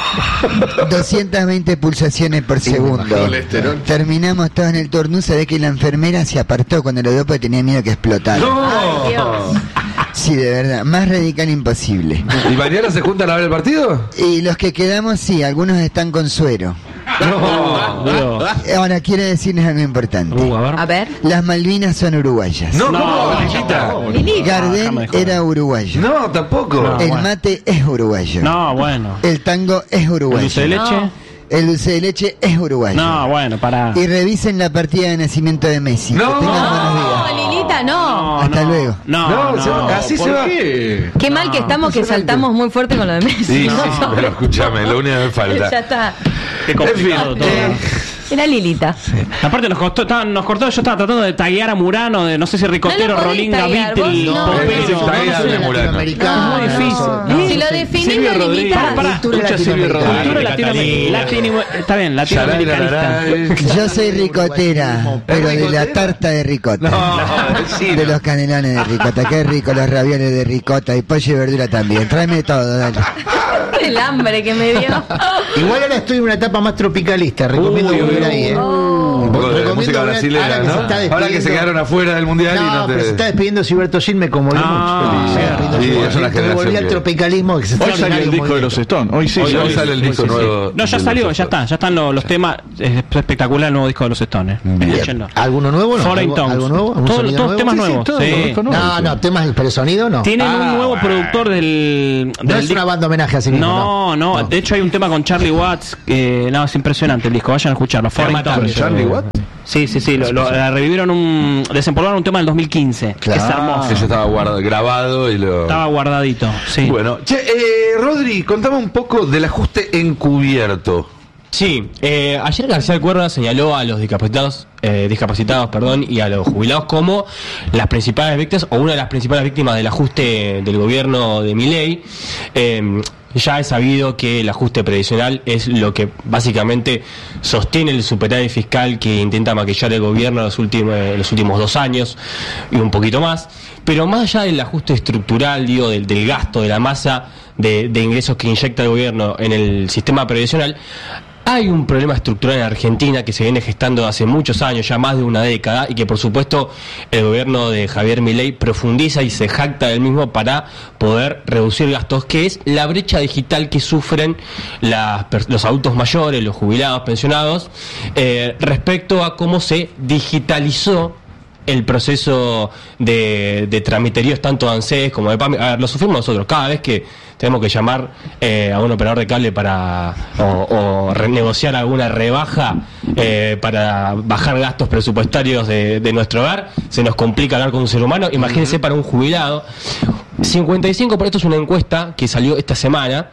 220 pulsaciones por segundo. Terminamos todos en el tornú, sabés que la enfermera se apartó cuando lo dio porque tenía miedo que explotara. ¡No! Ay, Dios. Sí, de verdad, más radical imposible. ¿Y mañana se juntan a ver el partido? Y los que quedamos, sí, algunos están con suero. No. Ahora quiero decirles algo importante. A ver. Las Malvinas son uruguayas. No, Lilita. Gardel era uruguayo. No, tampoco. El mate es uruguayo. No, bueno. El tango es uruguayo. ¿El dulce de leche? El dulce de leche es uruguayo. No, bueno, para. Y revisen la partida de nacimiento de Messi. No. Que tengan buenos días. No, Lilita, no. Hasta luego. No, Así se va. Qué mal que estamos que saltamos muy fuerte con lo de Messi. Sí, ¿no? pero escúchame, lo único que me falta. Ya está. Qué complicado todo. Era Lilita. Sí. Aparte nos cortó, yo estaba tratando de taguear a Murano, de no sé si Ricotero, Rolinga, Beatle, Murano. Es muy difícil. Si lo definimos, Lilita. Está bien, latinoamericanista. Yo soy ricotera, pero de la tarta de ricota. De los canelones de ricota. Qué rico, los ravioles de ricota y pollo y verdura también. Tráeme todo, dale. El hambre que me dio. Igual ahora estoy en una etapa más tropicalista. Recomiendo volver ahí, Un poco de música brasilera, ¿no? Ahora que se quedaron afuera del mundial y no te... pero se está despidiendo Gilberto Gil, me conmovió mucho. Sí, es una generación. Volví al tropicalismo. Hoy salió el disco de los Stones. Hoy sale el disco nuevo. No, ya salió, ya están los temas. Es espectacular el nuevo disco de los Stones. ¿Alguno nuevo? ¿Algo nuevo? Todos temas nuevos. No, temas, pero sonido no. Tienen un nuevo productor del... No es una banda homenaje así mismo. No. De hecho hay un tema con Charlie Watts que es impresionante el disco. Vayan a escucharlo. ¿Charlie Watts? Sí, revivieron desempolvaron un tema del 2015. Que es hermoso. Ese estaba grabado y estaba guardadito, sí. Bueno, Rodri, contame un poco del ajuste encubierto. Sí, ayer García Cuerda señaló a los discapacitados y a los jubilados como las principales víctimas o una de las principales víctimas del ajuste del gobierno de Milei. Ya es sabido que el ajuste previsional es lo que básicamente sostiene el superávit fiscal que intenta maquillar el gobierno los últimos 2 años y un poquito más. Pero más allá del ajuste estructural, del gasto, de la masa de ingresos que inyecta el gobierno en el sistema previsional, hay un problema estructural en Argentina que se viene gestando hace muchos años, ya más de una década, y que por supuesto el gobierno de Javier Milei profundiza y se jacta del mismo para poder reducir gastos, que es la brecha digital que sufren los adultos mayores, los jubilados, pensionados, respecto a cómo se digitalizó el proceso de tramiteríos tanto de ANSES como de PAMI. A ver, lo sufrimos nosotros cada vez que tenemos que llamar a un operador de cable para o renegociar alguna rebaja para bajar gastos presupuestarios de nuestro hogar. Se nos complica hablar con un ser humano. Imagínense para un jubilado. 55, por esto es una encuesta que salió esta semana,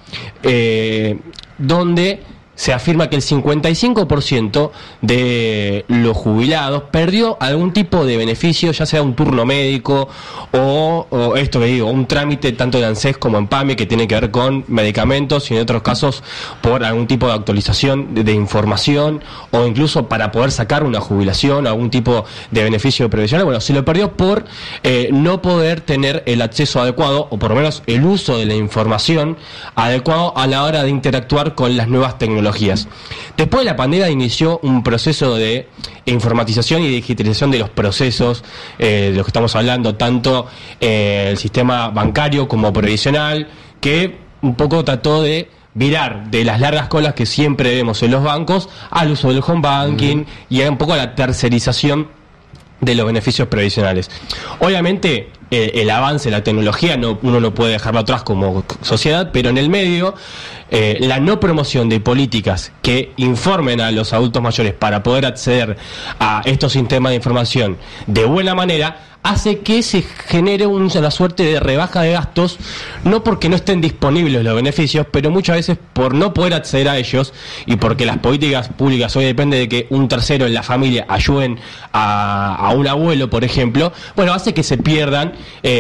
donde se afirma que el 55% de los jubilados perdió algún tipo de beneficio, ya sea un turno médico o esto que digo, un trámite tanto de ANSES como en PAMI que tiene que ver con medicamentos y en otros casos por algún tipo de actualización de información o incluso para poder sacar una jubilación o algún tipo de beneficio previsional. Bueno, se lo perdió por no poder tener el acceso adecuado o por lo menos el uso de la información adecuado a la hora de interactuar con las nuevas tecnologías. Después de la pandemia inició un proceso de informatización y digitalización de los procesos de los que estamos hablando, tanto el sistema bancario como previsional, que un poco trató de virar de las largas colas que siempre vemos en los bancos al uso del home banking y un poco a la tercerización de los beneficios previsionales. Obviamente el avance de la tecnología uno no puede dejarlo atrás como sociedad, pero en el medio la no promoción de políticas que informen a los adultos mayores para poder acceder a estos sistemas de información de buena manera hace que se genere una suerte de rebaja de gastos, no porque no estén disponibles los beneficios, pero muchas veces por no poder acceder a ellos y porque las políticas públicas hoy depende de que un tercero en la familia ayuden a un abuelo, por ejemplo, bueno, hace que se pierdan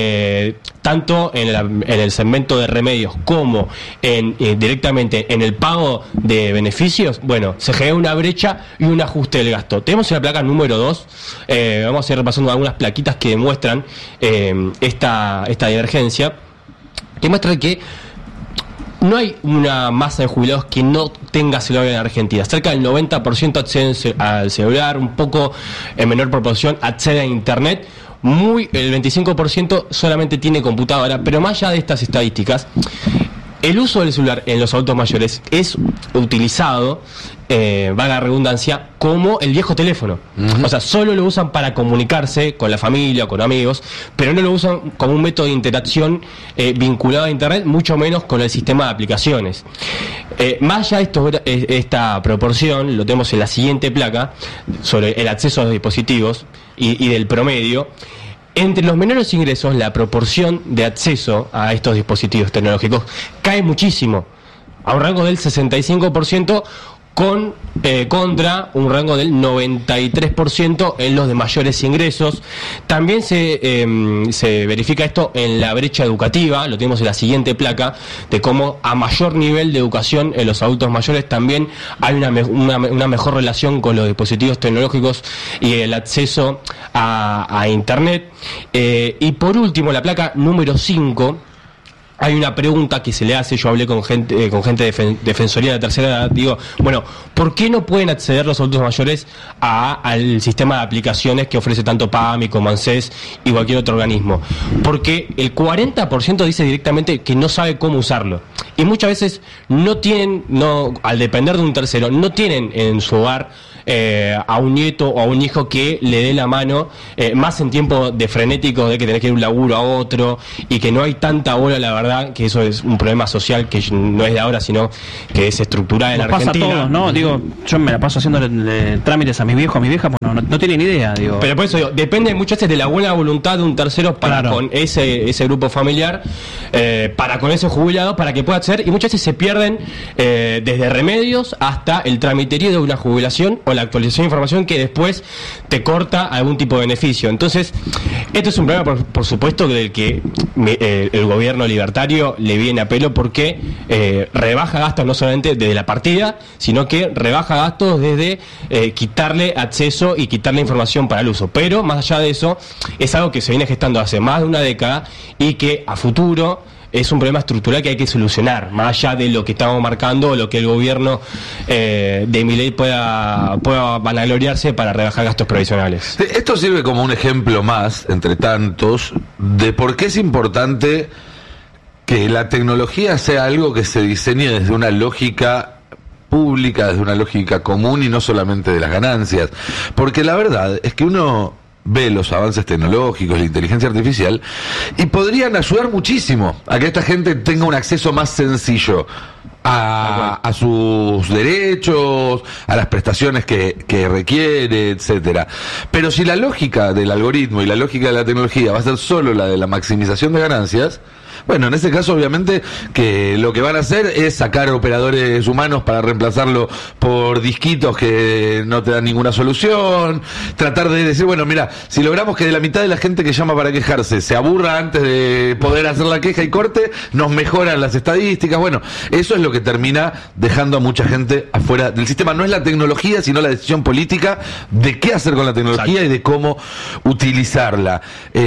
tanto en el segmento de remedios como directamente en el pago de beneficios. Bueno, se genera una brecha y un ajuste del gasto. Tenemos en la placa número 2, vamos a ir repasando algunas plaquitas que demuestran esta divergencia, que muestra que no hay una masa de jubilados que no tenga celular en Argentina. Cerca del 90% acceden al celular, un poco en menor proporción accede a internet, el 25% solamente tiene computadora. Pero más allá de estas estadísticas, el uso del celular en los adultos mayores es utilizado, valga la redundancia, como el viejo teléfono. Uh-huh. O sea, solo lo usan para comunicarse con la familia o con amigos, pero no lo usan como un método de interacción vinculado a internet, mucho menos con el sistema de aplicaciones. Más allá de esta proporción, lo tenemos en la siguiente placa, sobre el acceso a los dispositivos y del promedio. Entre los menores ingresos, la proporción de acceso a estos dispositivos tecnológicos cae muchísimo, a un rango del 65%, contra un rango del 93% en los de mayores ingresos. También se verifica esto en la brecha educativa, lo tenemos en la siguiente placa, de cómo a mayor nivel de educación en los adultos mayores también hay una mejor relación con los dispositivos tecnológicos y el acceso a Internet. Y por último, la placa número 5, hay una pregunta que se le hace. Yo hablé con gente de Defensoría de la Tercera Edad. Digo, bueno, ¿por qué no pueden acceder los adultos mayores al sistema de aplicaciones que ofrece tanto PAMI como ANSES y cualquier otro organismo? Porque el 40% dice directamente que no sabe cómo usarlo. Y muchas veces al depender de un tercero, no tienen en su hogar a un nieto o a un hijo que le dé la mano, más en tiempo de frenético, de que tenés que ir de un laburo a otro, y que no hay tanta bola, la verdad, que eso es un problema social que no es de ahora, sino que es estructural en Argentina. Pasa a todos, ¿no? Digo, yo me la paso haciendo trámites a mis viejos, a mis viejas, pues no tienen idea, digo. Pero por eso digo, depende muchas veces de la buena voluntad de un tercero para con ese grupo familiar, para con ese jubilado, para que pueda acceder, y muchas veces se pierden desde remedios hasta el tramiterío de una jubilación o la actualización de información que después te corta algún tipo de beneficio. Entonces, esto es un problema, por supuesto, del que el gobierno libertario le viene a pelo, porque rebaja gastos no solamente desde la partida, sino que rebaja gastos desde quitarle acceso y quitarle información para el uso. Pero, más allá de eso, es algo que se viene gestando hace más de una década y que a futuro es un problema estructural que hay que solucionar, más allá de lo que estamos marcando o lo que el gobierno de Milei pueda vanagloriarse para rebajar gastos previsionales. Esto sirve como un ejemplo más, entre tantos, de por qué es importante que la tecnología sea algo que se diseñe desde una lógica pública, desde una lógica común y no solamente de las ganancias. Porque la verdad es que uno ve los avances tecnológicos, la inteligencia artificial, y podrían ayudar muchísimo a que esta gente tenga un acceso más sencillo a sus derechos, a las prestaciones que requiere, etcétera. Pero si la lógica del algoritmo y la lógica de la tecnología va a ser solo la de la maximización de ganancias, bueno, en ese caso obviamente que lo que van a hacer es sacar operadores humanos para reemplazarlo por disquitos que no te dan ninguna solución, tratar de decir, bueno, mira, si logramos que de la mitad de la gente que llama para quejarse se aburra antes de poder hacer la queja y corte, nos mejoran las estadísticas. Bueno, eso es lo que termina dejando a mucha gente afuera del sistema. No es la tecnología, sino la decisión política de qué hacer con la tecnología. Exacto. Y de cómo utilizarla.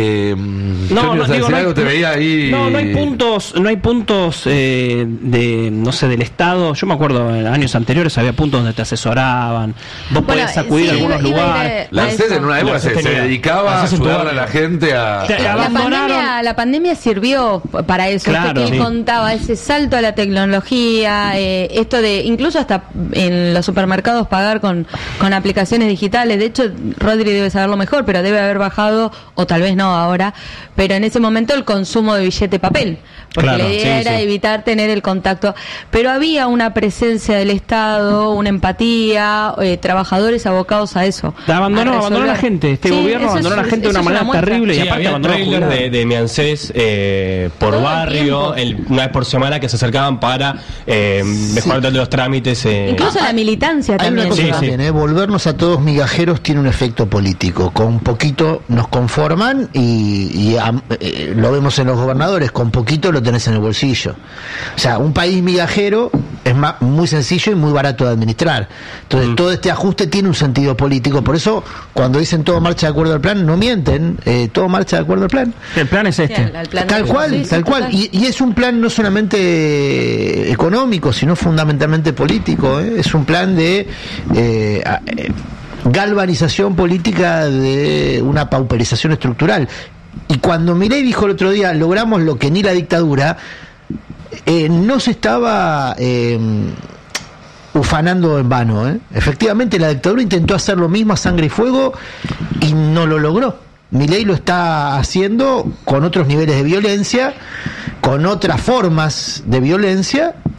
No hay puntos del Estado. Yo me acuerdo en años anteriores había puntos donde te asesoraban, vos podías acudir a algunos lugares. La ANSES en una época se dedicaba a ayudar a la gente a... La pandemia sirvió para eso. Claro, que él contaba ese salto a la tecnología, esto de incluso hasta en los supermercados pagar con aplicaciones digitales. De hecho, Rodri debe saberlo mejor, pero debe haber bajado, o tal vez no ahora, pero en ese momento el consumo de billete papel, porque la idea era evitar tener el contacto, pero había una presencia del Estado, una empatía, trabajadores abocados a eso. Abandonó la gente, gobierno abandonó a la gente de una manera terrible. Sí, y aparte había trailers de mi ANSES por todo barrio, una vez por semana, que se acercaban para mejorar los trámites. Incluso la militancia también. Hay una cosa también, volvernos a todos migajeros tiene un efecto político. Con poquito nos conforman y lo vemos en los gobernadores, con poquito lo tenés en el bolsillo. O sea, un país migajero es muy sencillo y muy barato de administrar. Entonces, todo este ajuste tiene un sentido político. Por eso, cuando dicen todo marcha de acuerdo al plan, no mienten. Todo marcha de acuerdo al plan. El plan es este. Sí, el plan tal cual. Y es un plan no solamente económico, sino fundamentalmente político. Es un plan de galvanización política de una pauperización estructural. Y cuando Milei dijo el otro día, logramos lo que ni la dictadura, no se estaba ufanando en vano. Efectivamente, la dictadura intentó hacer lo mismo a sangre y fuego y no lo logró. Milei lo está haciendo con otros niveles de violencia, con otras formas de violencia,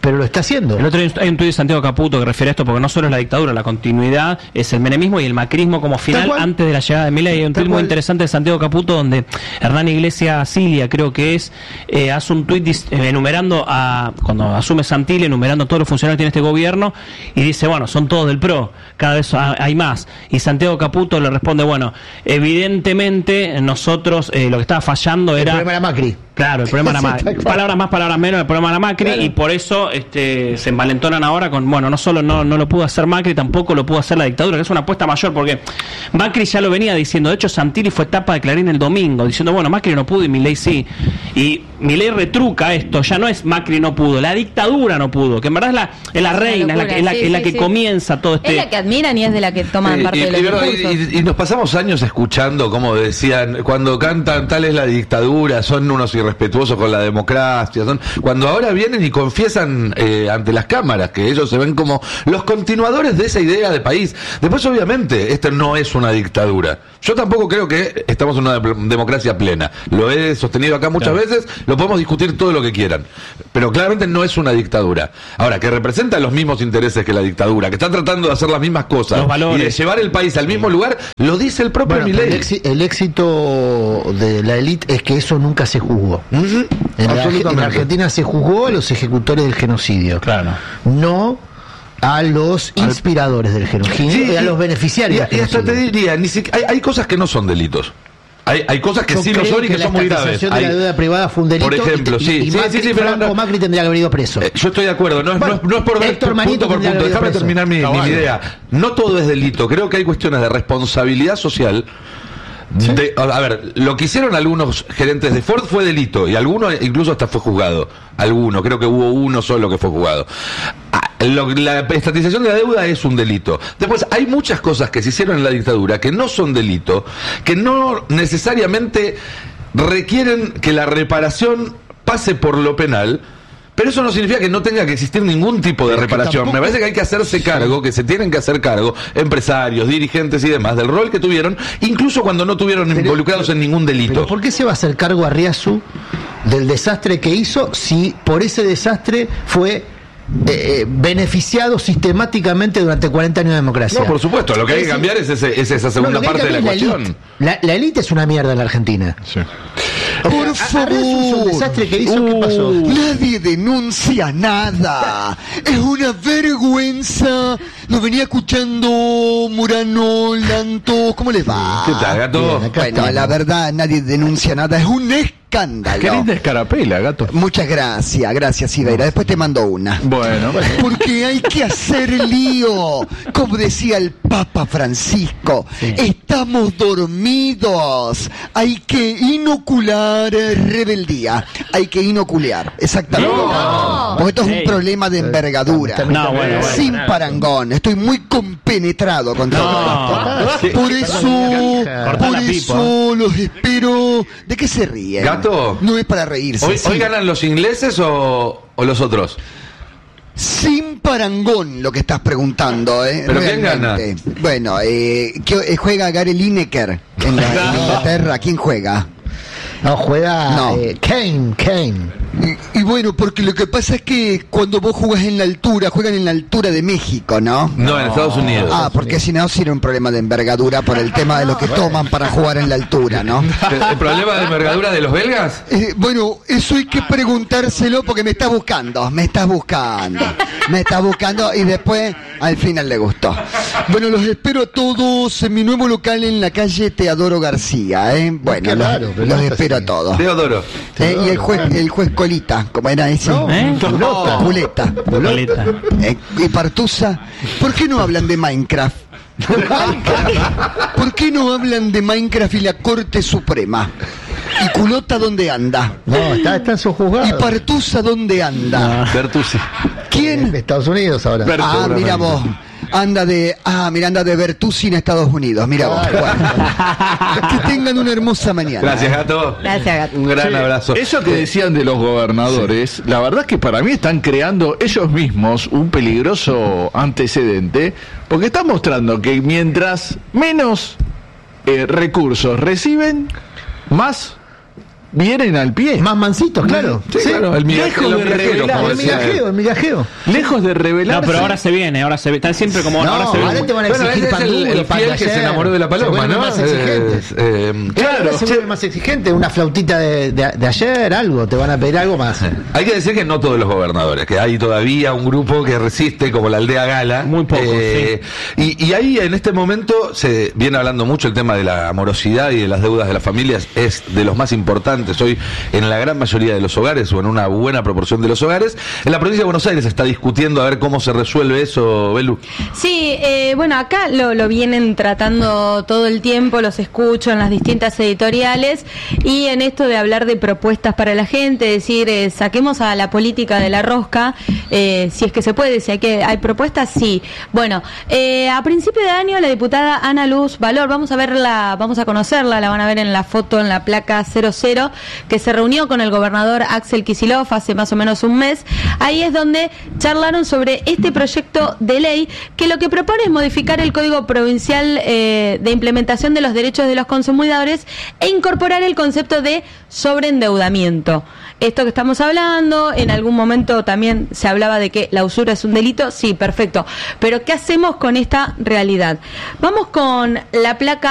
pero lo está haciendo. El otro día hay un tuit de Santiago Caputo que refiere a esto, porque no solo es la dictadura, la continuidad es el menemismo y el macrismo como final antes de la llegada de Milei. Hay un tuit muy interesante de Santiago Caputo donde Hernán Iglesias Cilia, creo que es, hace un tuit enumerando cuando asume Santilli, enumerando a todos los funcionarios que tiene este gobierno, y dice, bueno, son todos del PRO, cada vez hay más. Y Santiago Caputo le responde, bueno, evidentemente nosotros lo que estaba fallando era... El problema era Macri. Claro, el problema era Macri. Palabras más, palabras menos, el problema era Macri, claro. Y por eso se envalentonan ahora con, bueno, no solo no lo pudo hacer Macri, tampoco lo pudo hacer la dictadura, que es una apuesta mayor, porque Macri ya lo venía diciendo. De hecho, Santilli fue tapa de Clarín el domingo, diciendo, bueno, Macri no pudo y Milei sí. Y Milei retruca esto, ya no es Macri no pudo, la dictadura no pudo, que en verdad es la reina, es la que comienza todo este... Es la que admiran y es de la que toman parte de los discursos. Y nos pasamos años escuchando, como decían, cuando cantan tal es la dictadura, son unos irrespetuosos con la democracia, cuando ahora vienen y confiesan ante las cámaras que ellos se ven como los continuadores de esa idea de país. Después, obviamente, esto no es una dictadura. Yo tampoco creo que estamos en una democracia plena. Lo he sostenido acá muchas veces, lo podemos discutir todo lo que quieran, pero claramente no es una dictadura. Ahora, que representa los mismos intereses que la dictadura, que está tratando de hacer las mismas cosas y de llevar el país al mismo lugar, lo dice el propio Milei. El éxito de la élite es que eso nunca se juzgó. En Argentina se juzgó a los ejecutores del genocidio, claro, no a los inspiradores del genocidio, a los beneficiarios. Y hasta te diría, hay cosas que no son delitos. Hay cosas que sí lo son y que son muy graves. La de la deuda privada fue un delito. Por ejemplo, pero Macri tendría que haber ido preso. Yo estoy de acuerdo. No es por ver punto por punto. Déjame terminar mi idea. No todo es delito. Creo que hay cuestiones de responsabilidad social. A ver, lo que hicieron algunos gerentes de Ford fue delito y alguno incluso hasta fue juzgado. Creo que hubo uno solo que fue juzgado. La estatización de la deuda es un delito. Después hay muchas cosas que se hicieron en la dictadura que no son delito, que no necesariamente requieren que la reparación pase por lo penal. Pero eso no significa que no tenga que existir ningún tipo de reparación. Me parece que hay que hacerse cargo, que se tienen que hacer cargo empresarios, dirigentes y demás del rol que tuvieron, incluso cuando no estuvieron involucrados en ningún delito. ¿Pero por qué se va a hacer cargo Arriazu del desastre que hizo si por ese desastre fue beneficiado sistemáticamente durante 40 años de democracia? No, por supuesto, lo que hay que cambiar es esa segunda parte de la ecuación. La élite es una mierda en la Argentina. Sí. Por favor, un desastre que hizo, ¿qué pasó? Nadie denuncia nada. Es una vergüenza. Lo venía escuchando Murano, Lanto. ¿Cómo les va? ¿Qué tal, Gato? Bueno, la verdad, nadie denuncia nada. Es un escándalo. Qué linda escarapela, Gato. Muchas gracias, Ibeira. Después te mando una. Bueno. Porque hay que hacer lío. Como decía el Papa Francisco, estamos dormidos. Hay que inocular rebeldía. Hay que inocular. Exactamente. No. Porque esto es un problema de envergadura. Sin parangón. Estoy muy compenetrado con todo esto. Por eso los espero. ¿De qué se ríen? Gato. No es para reírse. ¿Hoy ganan los ingleses o los otros? Sin parangón lo que estás preguntando, ¿Pero quién gana? Bueno, juega Gary Lineker en Inglaterra. ¿Quién juega? No, juega Kane. Y bueno, porque lo que pasa es que cuando vos jugás en la altura, juegan en la altura de México, ¿no? No, en Estados Unidos. Porque si no, sería un problema de envergadura por el tema de lo que toman para jugar en la altura, ¿no? ¿El problema de envergadura de los belgas? Bueno, eso hay que preguntárselo porque me estás buscando y después al final le gustó. Bueno, los espero a todos en mi nuevo local en la calle Teodoro García, Bueno, los espero a todos. Teodoro. Y el juez Colita, ¿cómo era ese? Culeta. Y Partusa. ¿Por qué no hablan de Minecraft? ¿Por qué no hablan de Minecraft y la Corte Suprema? ¿Y Culota dónde anda? No, está en su juzgado. ¿Y Partusa dónde anda? Bertuzzi. ¿Quién? En Estados Unidos ahora. Mira vos. Anda de Bertuzzi en Estados Unidos. Mira vos. Bueno. Que tengan una hermosa mañana. Gracias, Gato. Gracias, Gato. Un gran abrazo. Eso que decían de los gobernadores, la verdad es que para mí están creando ellos mismos un peligroso antecedente, porque están mostrando que mientras menos recursos reciben, más vienen al pie. Más mansitos, claro. Sí, claro. El migajeo. Lejos de revelarse. No, pero ahora se viene. Está siempre como ahora se viene. Ahora te van a exigir el fiel que se enamoró de la paloma, ¿no? Más exigentes. Claro. Se vuelve más exigente. Una flautita de ayer, algo. Te van a pedir algo más. Hay que decir que no todos los gobernadores, que hay todavía un grupo que resiste, como la aldea Gala. Muy poco, sí. Y ahí en este momento se viene hablando mucho el tema de la morosidad y de las deudas de las familias. Es de los más importantes hoy en la gran mayoría de los hogares, o en una buena proporción de los hogares. En la provincia de Buenos Aires se está discutiendo a ver cómo se resuelve eso, Belu. Sí, bueno, acá lo vienen tratando todo el tiempo, los escucho en las distintas editoriales, y en esto de hablar de propuestas para la gente, decir, saquemos a la política de la rosca, si es que se puede, si hay propuestas, sí. Bueno, a principio de año la diputada Ana Luz Valor, vamos a conocerla, la van a ver en la foto, en la placa 00, que se reunió con el gobernador Axel Kicillof hace más o menos un mes. Ahí es donde charlaron sobre este proyecto de ley, que lo que propone es modificar el Código Provincial de Implementación de los Derechos de los Consumidores e incorporar el concepto de sobreendeudamiento. Esto que estamos hablando, en algún momento también se hablaba de que la usura es un delito, sí, perfecto. Pero ¿qué hacemos con esta realidad? Vamos con la placa